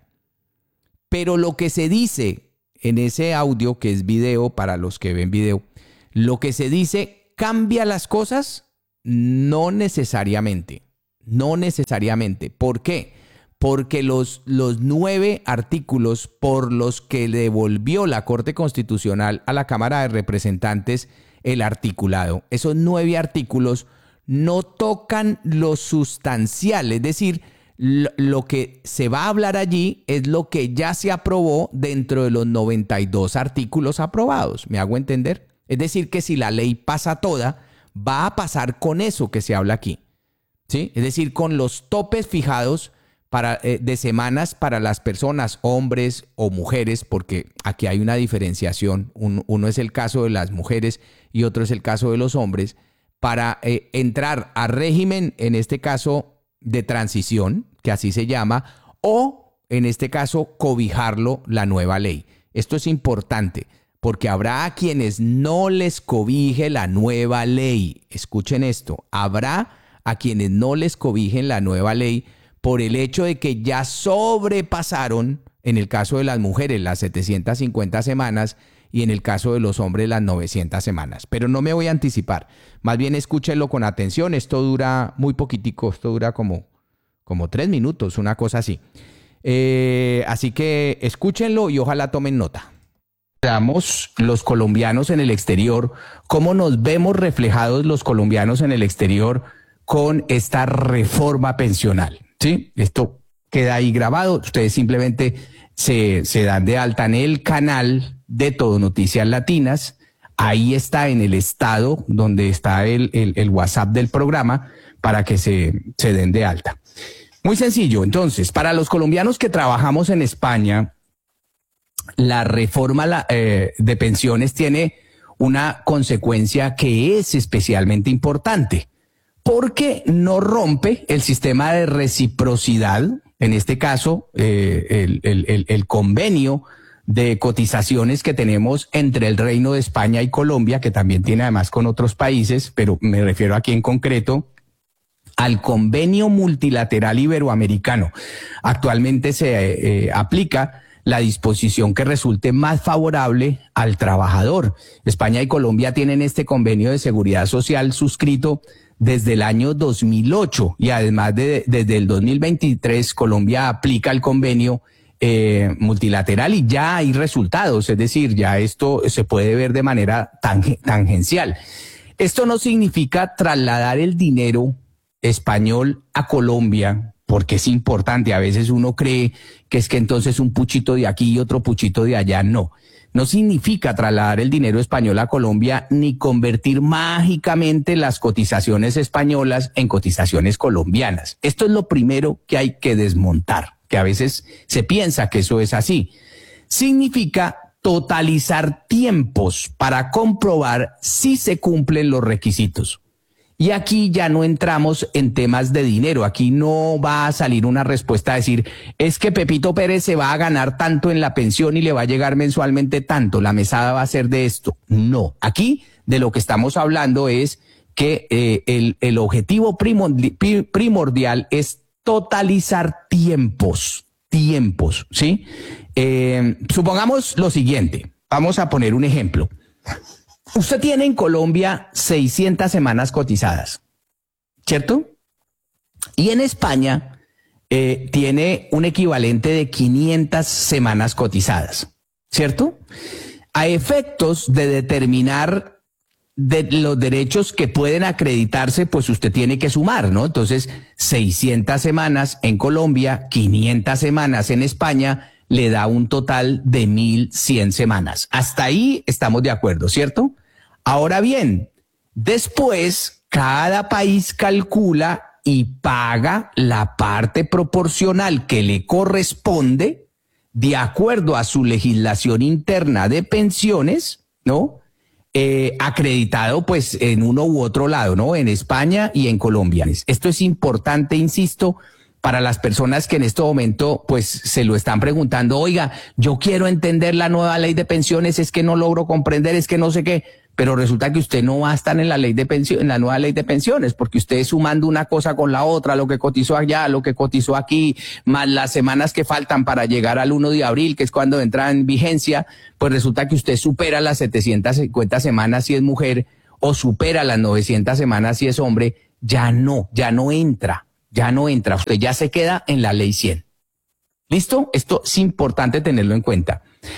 Pero lo que se dice en ese audio, que es video para los que ven video, lo que se dice, ¿cambia las cosas? No necesariamente. No necesariamente. ¿Por qué? Porque los, los nueve artículos por los que devolvió la Corte Constitucional a la Cámara de Representantes el articulado, esos nueve artículos no tocan lo sustancial, es decir, lo, lo que se va a hablar allí es lo que ya se aprobó dentro de los noventa y dos artículos aprobados. ¿Me hago entender? Es decir, que si la ley pasa toda, va a pasar con eso que se habla aquí, ¿sí? Es decir, con los topes fijados para, eh, de semanas para las personas, hombres o mujeres, porque aquí hay una diferenciación. Un, uno es el caso de las mujeres y otro es el caso de los hombres, para eh, entrar a régimen, en este caso, de transición, que así se llama, o en este caso, cobijarlo la nueva ley. Esto es importante, porque habrá a quienes no les cobije la nueva ley. Escuchen esto, habrá a quienes no les cobijen la nueva ley por el hecho de que ya sobrepasaron, en el caso de las mujeres, las setecientas cincuenta semanas, y en el caso de los hombres las novecientas semanas. Pero no me voy a anticipar. Más bien escúchenlo con atención. Esto dura muy poquitico. Esto dura como, como tres minutos, una cosa así. Eh, así que escúchenlo y ojalá tomen nota. Veamos los colombianos en el exterior, cómo nos vemos reflejados los colombianos en el exterior con esta reforma pensional. ¿Sí? Esto queda ahí grabado. Ustedes simplemente se, se dan de alta en el canal de Todo Noticias Latinas. Ahí está en el estado donde está el, el, el WhatsApp del programa para que se, se den de alta. Muy sencillo. Entonces, para los colombianos que trabajamos en España, la reforma la, eh, de pensiones tiene una consecuencia que es especialmente importante, porque no rompe el sistema de reciprocidad, en este caso, eh, el, el, el, el convenio de cotizaciones que tenemos entre el Reino de España y Colombia, que también tiene además con otros países, pero me refiero aquí en concreto al convenio multilateral iberoamericano. Actualmente se eh, aplica la disposición que resulte más favorable al trabajador. España y Colombia tienen este convenio de seguridad social suscrito desde el año dos mil ocho y además de, desde el dos mil veintitrés Colombia aplica el convenio eh, multilateral y ya hay resultados, es decir, ya esto se puede ver de manera tang- tangencial. Esto no significa trasladar el dinero español a Colombia, porque es importante. A veces uno cree que es que entonces un puchito de aquí y otro puchito de allá. No, no significa trasladar el dinero español a Colombia ni convertir mágicamente las cotizaciones españolas en cotizaciones colombianas. Esto es lo primero que hay que desmontar, que a veces se piensa que eso es así. Significa totalizar tiempos para comprobar si se cumplen los requisitos. Y aquí ya no entramos en temas de dinero. Aquí no va a salir una respuesta a decir, es que Pepito Pérez se va a ganar tanto en la pensión y le va a llegar mensualmente tanto, la mesada va a ser de esto. No, aquí de lo que estamos hablando es que eh, el, el objetivo primordial, primordial es totalizar tiempos, tiempos, ¿sí? Eh, supongamos lo siguiente, vamos a poner un ejemplo. Usted tiene en Colombia seiscientas semanas cotizadas, ¿cierto? Y en España eh, tiene un equivalente de quinientas semanas cotizadas, ¿cierto? A efectos de determinar de los derechos que pueden acreditarse, pues usted tiene que sumar, ¿no? Entonces, seiscientas semanas en Colombia, quinientas semanas en España, le da un total de mil cien semanas. Hasta ahí estamos de acuerdo, ¿cierto? Ahora bien, después cada país calcula y paga la parte proporcional que le corresponde de acuerdo a su legislación interna de pensiones, ¿no? Eh, acreditado pues en uno u otro lado, ¿no? En España y en Colombia. Esto es importante, insisto, para las personas que en este momento pues se lo están preguntando, oiga, yo quiero entender la nueva ley de pensiones, es que no logro comprender, es que no sé qué, pero resulta que usted no va a estar en la ley de pensión, en la nueva ley de pensiones, porque usted sumando una cosa con la otra, lo que cotizó allá, lo que cotizó aquí, más las semanas que faltan para llegar al primero de abril, que es cuando entra en vigencia, pues resulta que usted supera las setecientas cincuenta semanas si es mujer, o supera las novecientas semanas si es hombre, ya no, ya no entra, ya no entra, usted ya se queda en la ley cien. ¿Listo? Esto es importante tenerlo en cuenta.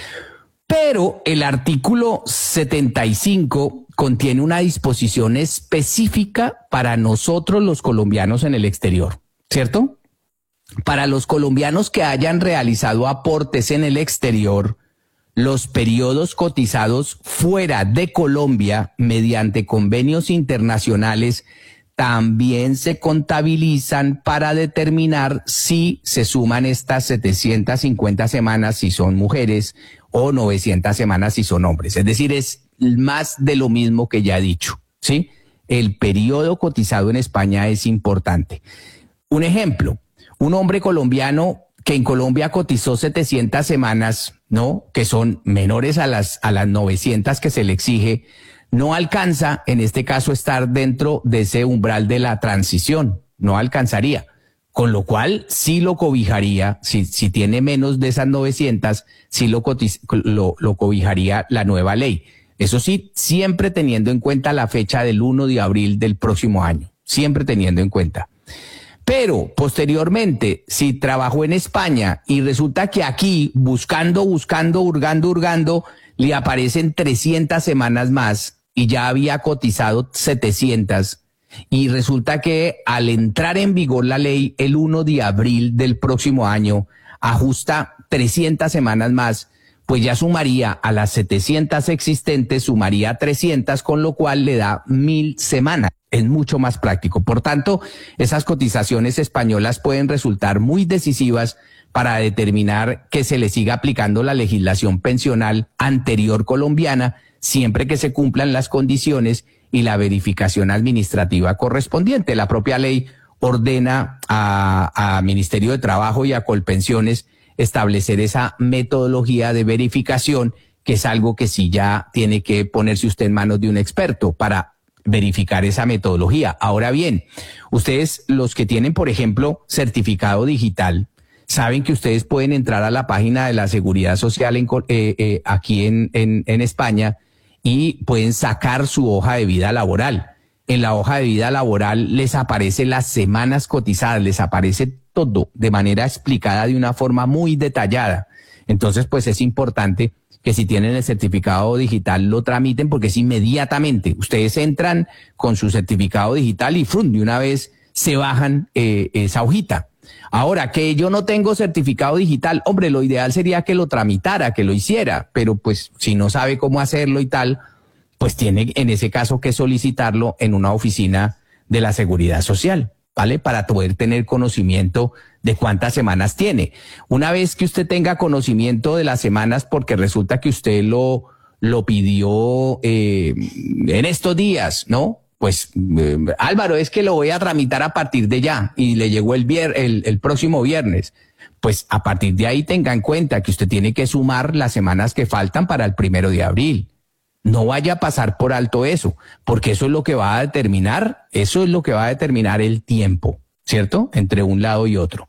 Pero el artículo setenta y cinco contiene una disposición específica para nosotros los colombianos en el exterior, ¿cierto? Para los colombianos que hayan realizado aportes en el exterior, los periodos cotizados fuera de Colombia mediante convenios internacionales también se contabilizan para determinar si se suman estas setecientas cincuenta semanas si son mujeres o novecientas semanas si son hombres. Es decir, es más de lo mismo que ya he dicho, ¿sí? El periodo cotizado en España es importante. Un ejemplo, un hombre colombiano que en Colombia cotizó setecientas semanas, ¿no? Que son menores a las, a las novecientas que se le exige, no alcanza, en este caso, estar dentro de ese umbral de la transición, no alcanzaría. Con lo cual, sí lo cobijaría, si, si tiene menos de esas novecientas, sí lo, cotiz, lo, lo cobijaría la nueva ley. Eso sí, siempre teniendo en cuenta la fecha del primero de abril del próximo año, siempre teniendo en cuenta. Pero, posteriormente, si trabajó en España y resulta que aquí, buscando, buscando, hurgando, hurgando, le aparecen trescientas semanas más y ya había cotizado setecientas, y resulta que al entrar en vigor la ley el primero de abril del próximo año ajusta trescientas semanas más, pues ya sumaría a las setecientas existentes, sumaría trescientas, con lo cual le da mil semanas. Es mucho más práctico. Por tanto, esas cotizaciones españolas pueden resultar muy decisivas para determinar que se le siga aplicando la legislación pensional anterior colombiana, siempre que se cumplan las condiciones y la verificación administrativa correspondiente. La propia ley ordena a, a Ministerio de Trabajo y a Colpensiones establecer esa metodología de verificación, que es algo que sí ya tiene que ponerse usted en manos de un experto para verificar esa metodología. Ahora bien, ustedes, los que tienen, por ejemplo, certificado digital, saben que ustedes pueden entrar a la página de la Seguridad Social en, eh, eh, aquí en, en, en España y pueden sacar su hoja de vida laboral. En la hoja de vida laboral les aparece las semanas cotizadas, les aparece todo de manera explicada de una forma muy detallada. Entonces, pues es importante que si tienen el certificado digital lo tramiten, porque es inmediatamente. Ustedes entran con su certificado digital y ¡frum!, de una vez se bajan eh, esa hojita. Ahora, que yo no tengo certificado digital, hombre, lo ideal sería que lo tramitara, que lo hiciera, pero pues si no sabe cómo hacerlo y tal, pues tiene en ese caso que solicitarlo en una oficina de la Seguridad Social, ¿vale? Para poder tener conocimiento de cuántas semanas tiene. Una vez que usted tenga conocimiento de las semanas, porque resulta que usted lo, lo pidió eh, en estos días, ¿no? Pues eh, Álvaro, es que lo voy a tramitar a partir de ya y le llegó el, vier, el, el próximo viernes. Pues a partir de ahí tenga en cuenta que usted tiene que sumar las semanas que faltan para el primero de abril. No vaya a pasar por alto eso, porque eso es lo que va a determinar, eso es lo que va a determinar el tiempo, ¿cierto? Entre un lado y otro.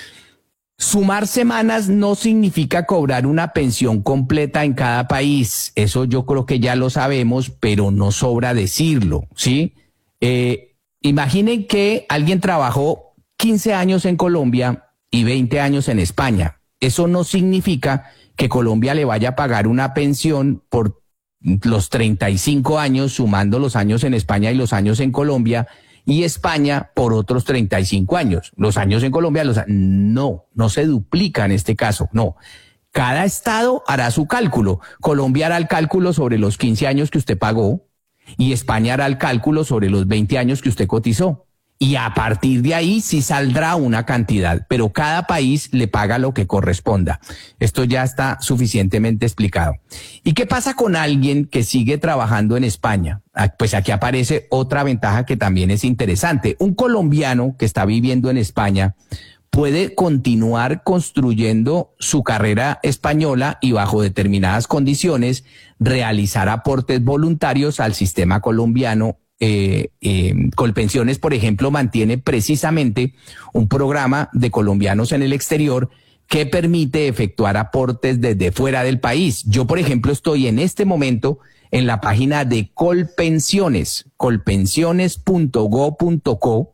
Sumar semanas no significa cobrar una pensión completa en cada país. Eso yo creo que ya lo sabemos, pero no sobra decirlo, ¿sí? Eh, imaginen que alguien trabajó quince años en Colombia y veinte años en España. Eso no significa que Colombia le vaya a pagar una pensión por los treinta y cinco años, sumando los años en España y los años en Colombia, y España por otros treinta y cinco años. Los años en Colombia, los no, no se duplica en este caso, no. Cada estado hará su cálculo. Colombia hará el cálculo sobre los quince años que usted pagó y España hará el cálculo sobre los veinte años que usted cotizó. Y a partir de ahí sí saldrá una cantidad, pero cada país le paga lo que corresponda. Esto ya está suficientemente explicado. ¿Y qué pasa con alguien que sigue trabajando en España? Pues aquí aparece otra ventaja que también es interesante. Un colombiano que está viviendo en España puede continuar construyendo su carrera española y bajo determinadas condiciones realizar aportes voluntarios al sistema colombiano. Eh, eh, Colpensiones, por ejemplo, mantiene precisamente un programa de colombianos en el exterior que permite efectuar aportes desde fuera del país. Yo, por ejemplo, estoy en este momento en la página de Colpensiones, colpensiones punto go punto co,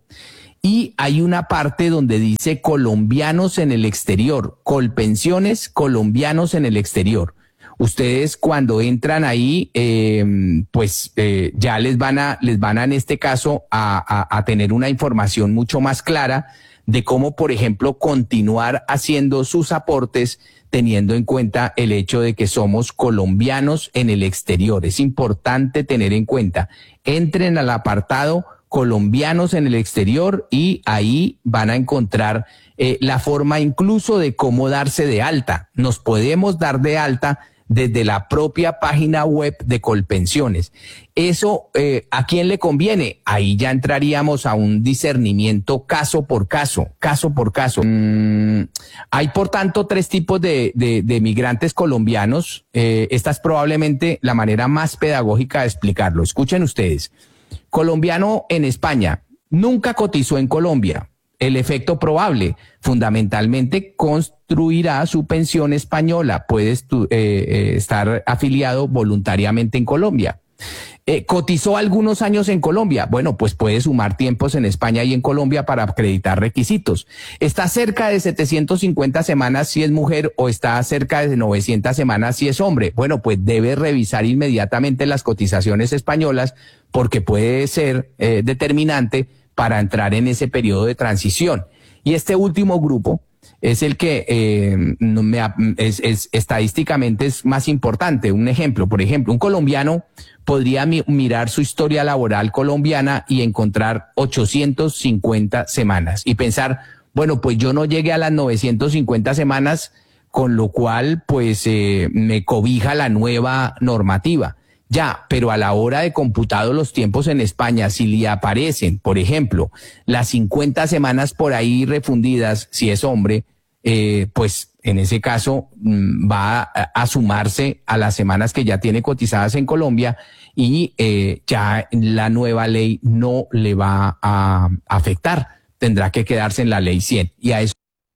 y hay una parte donde dice colombianos en el exterior, Colpensiones colombianos en el exterior. Ustedes cuando entran ahí, eh, pues eh, ya les van a, les van a en este caso a, a, a tener una información mucho más clara de cómo, por ejemplo, continuar haciendo sus aportes teniendo en cuenta el hecho de que somos colombianos en el exterior. Es importante tener en cuenta. Entren al apartado colombianos en el exterior y ahí van a encontrar eh, la forma incluso de cómo darse de alta. Nos podemos dar de alta desde la propia página web de Colpensiones. Eso, eh, ¿a quién le conviene? Ahí ya entraríamos a un discernimiento caso por caso, caso por caso. Mm, hay, por tanto, tres tipos de, de, de migrantes colombianos. Eh, esta es probablemente la manera más pedagógica de explicarlo. Escuchen ustedes. Colombiano en España, nunca cotizó en Colombia. El efecto probable, fundamentalmente, construirá su pensión española, puede estu- eh, eh, estar afiliado voluntariamente en Colombia. Eh, cotizó algunos años en Colombia, bueno, pues puede sumar tiempos en España y en Colombia para acreditar requisitos. Está cerca de setecientas cincuenta semanas si es mujer o está cerca de novecientas semanas si es hombre. Bueno, pues debe revisar inmediatamente las cotizaciones españolas porque puede ser eh, determinante para entrar en ese periodo de transición. Y este último grupo es el que eh, no me, es, es, estadísticamente es más importante. Un ejemplo, por ejemplo, un colombiano podría mi, mirar su historia laboral colombiana y encontrar ochocientas cincuenta semanas y pensar, bueno, pues yo no llegué a las novecientas cincuenta semanas, con lo cual pues eh, me cobija la nueva normativa. Ya, pero a la hora de computado los tiempos en España, si le aparecen, por ejemplo, las cincuenta semanas por ahí refundidas, si es hombre, eh, pues en ese caso mmm, va a, a sumarse a las semanas que ya tiene cotizadas en Colombia y eh, ya la nueva ley no le va a afectar. Tendrá que quedarse en la ley cien. Y a eso.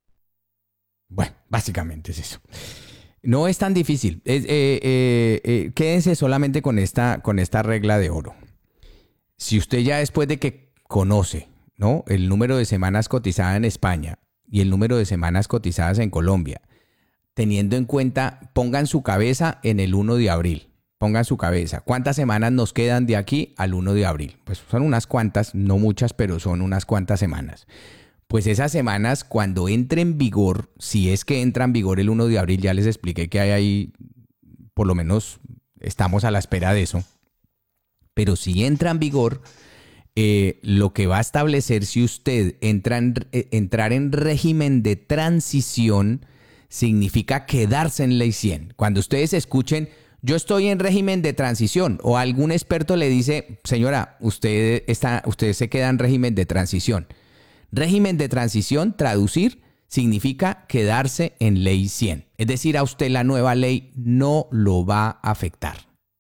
Bueno, básicamente es eso. No es tan difícil. Es, eh, eh, eh, quédense solamente con esta, con esta regla de oro. Si usted ya después de que conoce, ¿no?, el número de semanas cotizadas en España y el número de semanas cotizadas en Colombia, teniendo en cuenta, pongan su cabeza en el uno de abril. Pongan su cabeza. ¿Cuántas semanas nos quedan de aquí al uno de abril? Pues son unas cuantas, no muchas, pero son unas cuantas semanas. Pues esas semanas, cuando entre en vigor, si es que entra en vigor el uno de abril, ya les expliqué que hay ahí, por lo menos estamos a la espera de eso. Pero si entra en vigor, eh, lo que va a establecer si usted entra en, eh, entrar en régimen de transición significa quedarse en ley cien. Cuando ustedes escuchen, yo estoy en régimen de transición, o algún experto le dice, señora, usted, está, usted se queda en régimen de transición. Régimen de transición, traducir, significa quedarse en ley cien. Es decir, a usted la nueva ley no lo va a afectar.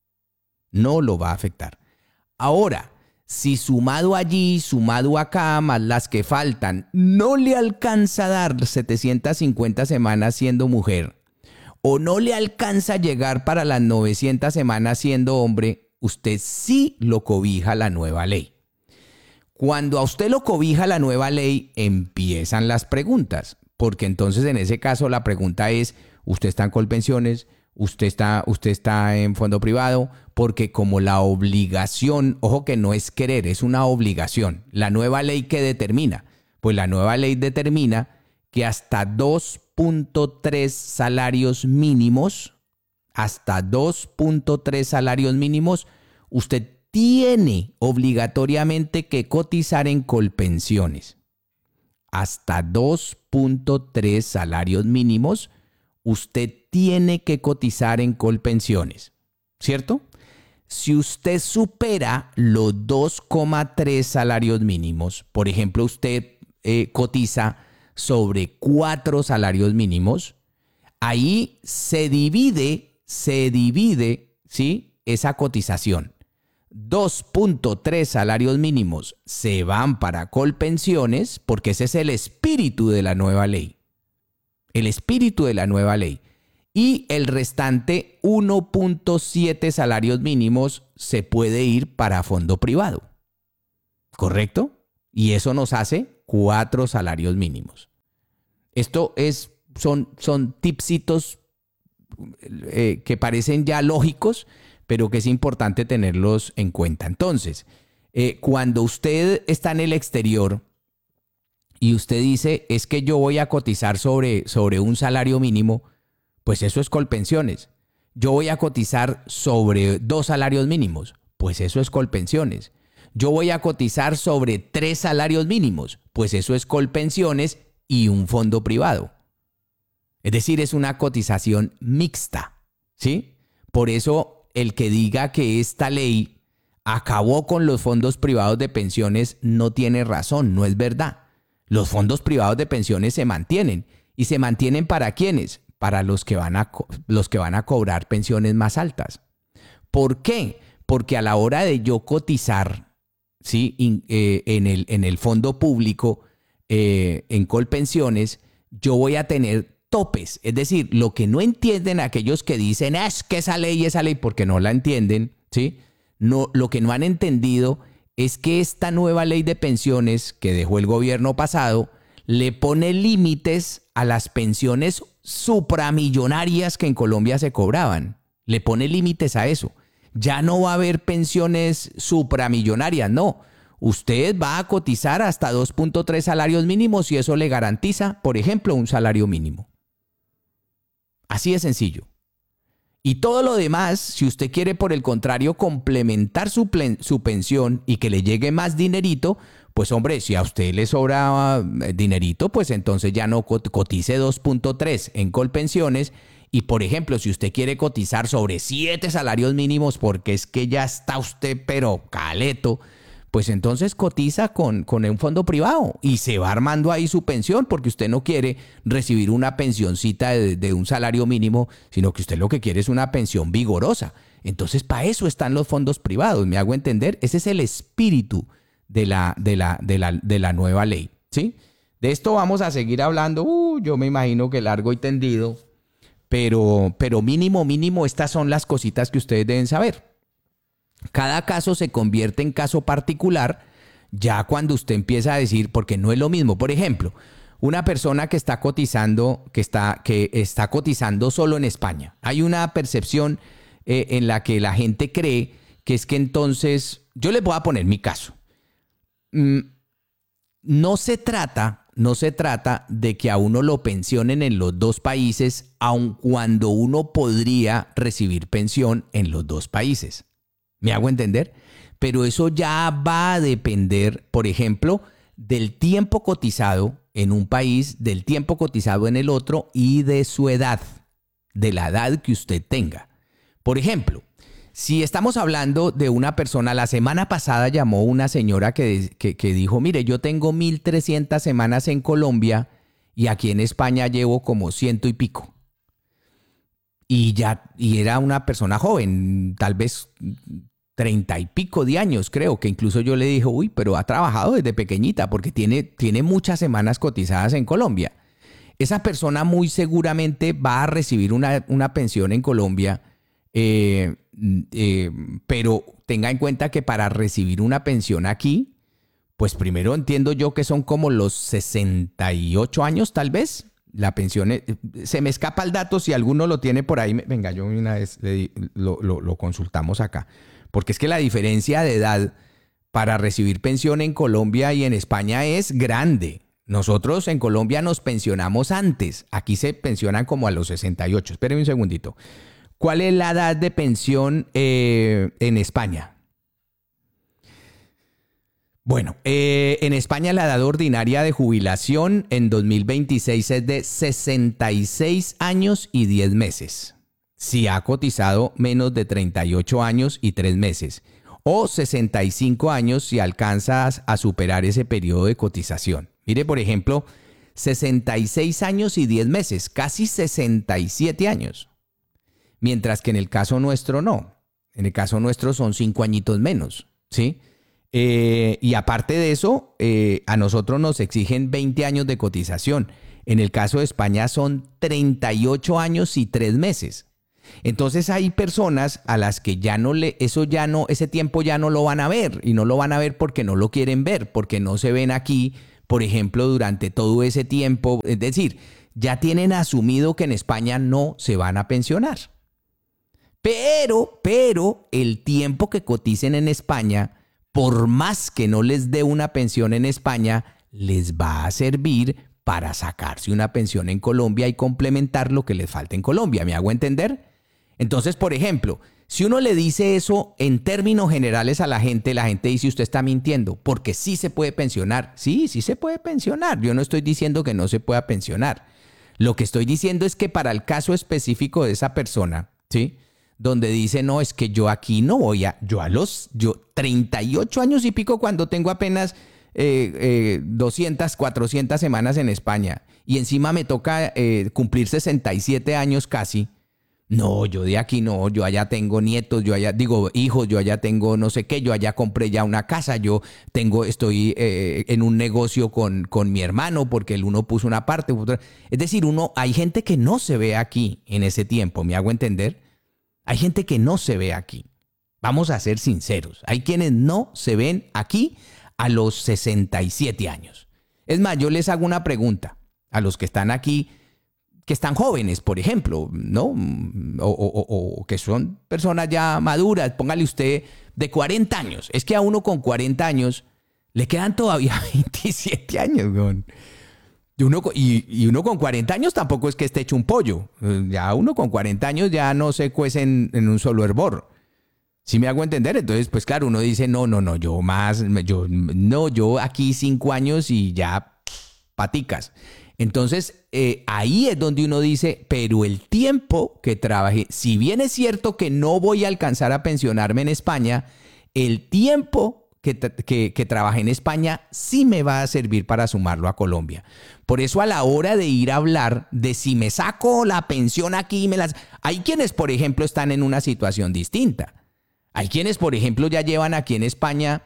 No lo va a afectar. Ahora, si sumado allí, sumado acá, más las que faltan, no le alcanza a dar setecientas cincuenta semanas siendo mujer, o no le alcanza a llegar para las novecientas semanas siendo hombre, usted sí lo cobija la nueva ley. Cuando a usted lo cobija la nueva ley, empiezan las preguntas, porque entonces en ese caso la pregunta es, ¿usted está en Colpensiones? ¿Usted está, usted está en fondo privado? Porque como la obligación, ojo que no es querer, es una obligación. La nueva ley, ¿qué determina? Pues la nueva ley determina que hasta dos punto tres salarios mínimos, hasta dos punto tres salarios mínimos, usted tiene obligatoriamente que cotizar en Colpensiones. Hasta dos punto tres salarios mínimos, usted tiene que cotizar en Colpensiones, ¿cierto? Si usted supera los dos coma tres salarios mínimos, por ejemplo, usted eh, cotiza sobre cuatro salarios mínimos, ahí se divide, se divide, ¿sí?, esa cotización. dos punto tres salarios mínimos se van para Colpensiones porque ese es el espíritu de la nueva ley. El espíritu de la nueva ley. Y el restante uno punto siete salarios mínimos se puede ir para fondo privado. ¿Correcto? Y eso nos hace cuatro salarios mínimos. Esto es, son, son tipsitos eh, que parecen ya lógicos, pero que es importante tenerlos en cuenta. Entonces, eh, cuando usted está en el exterior y usted dice, es que yo voy a cotizar sobre, sobre un salario mínimo, pues eso es Colpensiones. Yo voy a cotizar sobre dos salarios mínimos, pues eso es Colpensiones. Yo voy a cotizar sobre tres salarios mínimos, pues eso es Colpensiones y un fondo privado. Es decir, es una cotización mixta, ¿sí? Por eso el que diga que esta ley acabó con los fondos privados de pensiones no tiene razón, no es verdad. Los fondos privados de pensiones se mantienen. ¿Y se mantienen para quiénes? Para los que van a, los que van a cobrar pensiones más altas. ¿Por qué? Porque a la hora de yo cotizar, ¿sí?, In, eh, en, el, en el fondo público, eh, en Colpensiones, yo voy a tener topes, es decir, lo que no entienden aquellos que dicen es que esa ley, esa ley, porque no la entienden, ¿sí? No, lo que no han entendido es que esta nueva ley de pensiones que dejó el gobierno pasado le pone límites a las pensiones supramillonarias que en Colombia se cobraban. Le pone límites a eso. Ya no va a haber pensiones supramillonarias, no. Usted va a cotizar hasta dos punto tres salarios mínimos y eso le garantiza, por ejemplo, un salario mínimo. Así de sencillo. Y todo lo demás, si usted quiere, por el contrario, complementar su, plen, su pensión y que le llegue más dinerito, pues hombre, si a usted le sobra dinerito, pues entonces ya no cotice dos punto tres en Colpensiones. Y por ejemplo, si usted quiere cotizar sobre siete salarios mínimos porque es que ya está usted pero caleto, pues entonces cotiza con, con un fondo privado y se va armando ahí su pensión porque usted no quiere recibir una pensioncita de, de un salario mínimo, sino que usted lo que quiere es una pensión vigorosa. Entonces, para eso están los fondos privados, ¿me hago entender? Ese es el espíritu de la, de la, de la, de la nueva ley, ¿sí? De esto vamos a seguir hablando, uh, yo me imagino que largo y tendido, pero, pero mínimo, mínimo, estas son las cositas que ustedes deben saber. Cada caso se convierte en caso particular ya cuando usted empieza a decir, porque no es lo mismo. Por ejemplo, una persona que está cotizando, que está, que está cotizando solo en España. Hay una percepción eh, en la que la gente cree que es que entonces, yo les voy a poner mi caso. Mm, no se trata, no se trata de que a uno lo pensionen en los dos países, aun cuando uno podría recibir pensión en los dos países. ¿Me hago entender? Pero eso ya va a depender, por ejemplo, del tiempo cotizado en un país, del tiempo cotizado en el otro y de su edad, de la edad que usted tenga. Por ejemplo, si estamos hablando de una persona, la semana pasada llamó una señora que, que, que dijo, mire, yo tengo mil trescientas semanas en Colombia y aquí en España llevo como ciento y pico. Y ya, y era una persona joven, tal vez treinta y pico de años, creo, que incluso yo le dije, uy, pero ha trabajado desde pequeñita porque tiene, tiene muchas semanas cotizadas en Colombia. Esa persona muy seguramente va a recibir una, una pensión en Colombia, eh, eh, pero tenga en cuenta que para recibir una pensión aquí, pues primero entiendo yo que son como los sesenta y ocho años tal vez. La pensión, es, se me escapa el dato, si alguno lo tiene por ahí, venga, yo una vez le, lo, lo, lo consultamos acá. Porque es que la diferencia de edad para recibir pensión en Colombia y en España es grande. Nosotros en Colombia nos pensionamos antes. Aquí se pensionan como a los sesenta y ocho. Espérenme un segundito. ¿Cuál es la edad de pensión eh, en España? Bueno, eh, en España la edad ordinaria de jubilación en dos mil veintiséis es de sesenta y seis años y diez meses. Si ha cotizado menos de treinta y ocho años y tres meses. O sesenta y cinco años si alcanzas a superar ese periodo de cotización. Mire, por ejemplo, sesenta y seis años y diez meses, casi sesenta y siete años. Mientras que en el caso nuestro no. En el caso nuestro son cinco añitos menos, ¿sí? Eh, y aparte de eso, eh, a nosotros nos exigen veinte años de cotización. En el caso de España son treinta y ocho años y tres meses. Entonces hay personas a las que ya no le, eso ya no, ese tiempo ya no lo van a ver, y no lo van a ver porque no lo quieren ver, porque no se ven aquí, por ejemplo, durante todo ese tiempo. Es decir, ya tienen asumido que en España no se van a pensionar. Pero, pero el tiempo que coticen en España, por más que no les dé una pensión en España, les va a servir para sacarse una pensión en Colombia y complementar lo que les falta en Colombia. ¿Me hago entender? Entonces, por ejemplo, si uno le dice eso en términos generales a la gente, la gente dice usted está mintiendo, porque sí se puede pensionar. Sí, sí se puede pensionar. Yo no estoy diciendo que no se pueda pensionar. Lo que estoy diciendo es que para el caso específico de esa persona, ¿sí?, donde dice, no, es que yo aquí no voy a, yo a los, yo treinta y ocho años y pico cuando tengo apenas eh, eh, doscientas, cuatrocientas semanas en España y encima me toca eh, cumplir sesenta y siete años casi. No, yo de aquí no, yo allá tengo nietos, yo allá, digo, hijos, yo allá tengo no sé qué, yo allá compré ya una casa, yo tengo, estoy eh, en un negocio con, con mi hermano porque el uno puso una parte. Otra. Es decir, uno, hay gente que no se ve aquí en ese tiempo, ¿me hago entender? Hay gente que no se ve aquí. Vamos a ser sinceros. Hay quienes no se ven aquí a los sesenta y siete años. Es más, yo les hago una pregunta a los que están aquí, que están jóvenes, por ejemplo, ¿no? O, o, o, o que son personas ya maduras. Póngale usted de cuarenta años. Es que a uno con cuarenta años le quedan todavía veintisiete años, güey. Y uno, y, y uno con cuarenta años tampoco es que esté hecho un pollo. Ya uno con cuarenta años ya no se cuece en, en un solo hervor. ¿Sí me hago entender? Entonces, pues claro, uno dice, no, no, no, yo más, yo, no, yo aquí cinco años y ya paticas. Entonces, eh, ahí es donde uno dice, pero el tiempo que trabajé, si bien es cierto que no voy a alcanzar a pensionarme en España, el tiempo Que, que, que trabajé en España sí me va a servir para sumarlo a Colombia. Por eso a la hora de ir a hablar de si me saco la pensión aquí, me las... hay quienes, por ejemplo, están en una situación distinta. Hay quienes, por ejemplo, ya llevan aquí en España,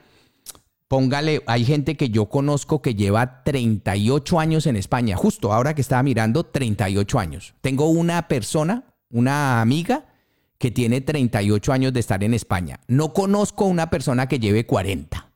póngale, hay gente que yo conozco que lleva treinta y ocho años en España. Justo ahora que estaba mirando, treinta y ocho años. Tengo una persona, una amiga, que tiene treinta y ocho años de estar en España. No conozco una persona que lleve cuarenta.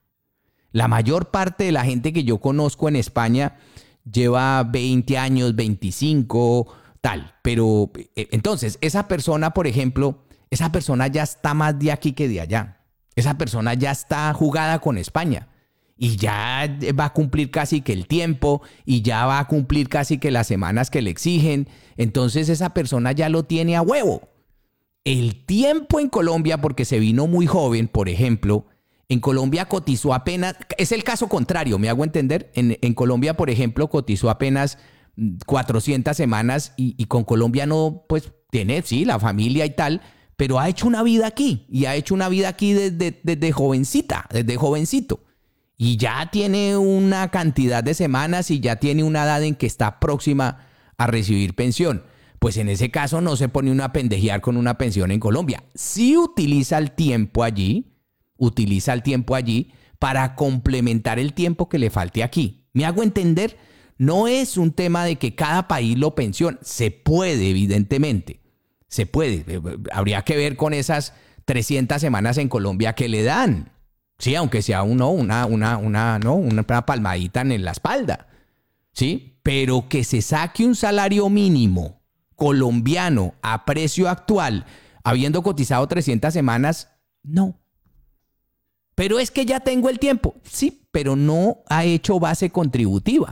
La mayor parte de la gente que yo conozco en España lleva veinte años, veinticinco, tal. Pero entonces, esa persona, por ejemplo, esa persona ya está más de aquí que de allá. Esa persona ya está jugada con España. Y ya va a cumplir casi que el tiempo, y ya va a cumplir casi que las semanas que le exigen. Entonces, esa persona ya lo tiene a huevo. El tiempo en Colombia, porque se vino muy joven, por ejemplo, en Colombia cotizó apenas, es el caso contrario, ¿me hago entender? En, en Colombia, por ejemplo, cotizó apenas cuatrocientas semanas y, y con Colombia no, pues tiene, sí, la familia y tal, pero ha hecho una vida aquí y ha hecho una vida aquí desde, desde jovencita, desde jovencito. Y ya tiene una cantidad de semanas y ya tiene una edad en que está próxima a recibir pensión. Pues en ese caso no se pone una a pendejear con una pensión en Colombia. Sí utiliza el tiempo allí, utiliza el tiempo allí para complementar el tiempo que le falte aquí. ¿Me hago entender? No es un tema de que cada país lo pensione. Se puede, evidentemente. Se puede. Habría que ver con esas trescientas semanas en Colombia que le dan. Sí, aunque sea uno, una, una, una, ¿no? una palmadita en la espalda. ¿Sí? Pero que se saque un salario mínimo colombiano a precio actual, habiendo cotizado trescientas semanas, no. Pero es que ya tengo el tiempo. Sí, pero no ha hecho base contributiva.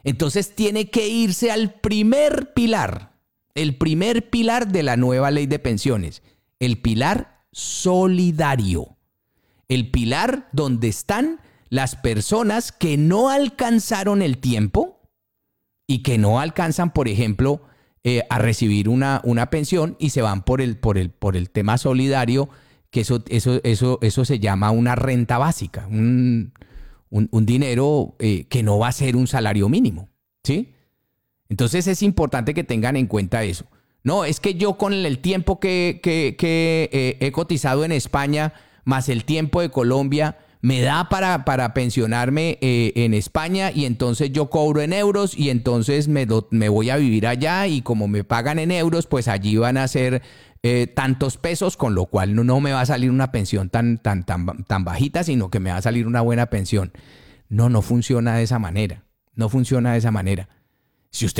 Entonces tiene que irse al primer pilar, el primer pilar de la nueva ley de pensiones, el pilar solidario, el pilar donde están las personas que no alcanzaron el tiempo y que no alcanzan, por ejemplo, eh, a recibir una, una pensión y se van por el, por el, por el tema solidario, que eso, eso, eso, eso se llama una renta básica, un, un, un dinero eh, que no va a ser un salario mínimo, ¿sí? Entonces es importante que tengan en cuenta eso. No, es que yo con el tiempo que, que, que eh, he cotizado en España, más el tiempo de Colombia, me da para, para pensionarme eh, en España y entonces yo cobro en euros y entonces me, do, me voy a vivir allá y como me pagan en euros, pues allí van a ser eh, tantos pesos, con lo cual no, no me va a salir una pensión tan, tan, tan, tan bajita, sino que me va a salir una buena pensión. No, no funciona de esa manera. No funciona de esa manera. Si usted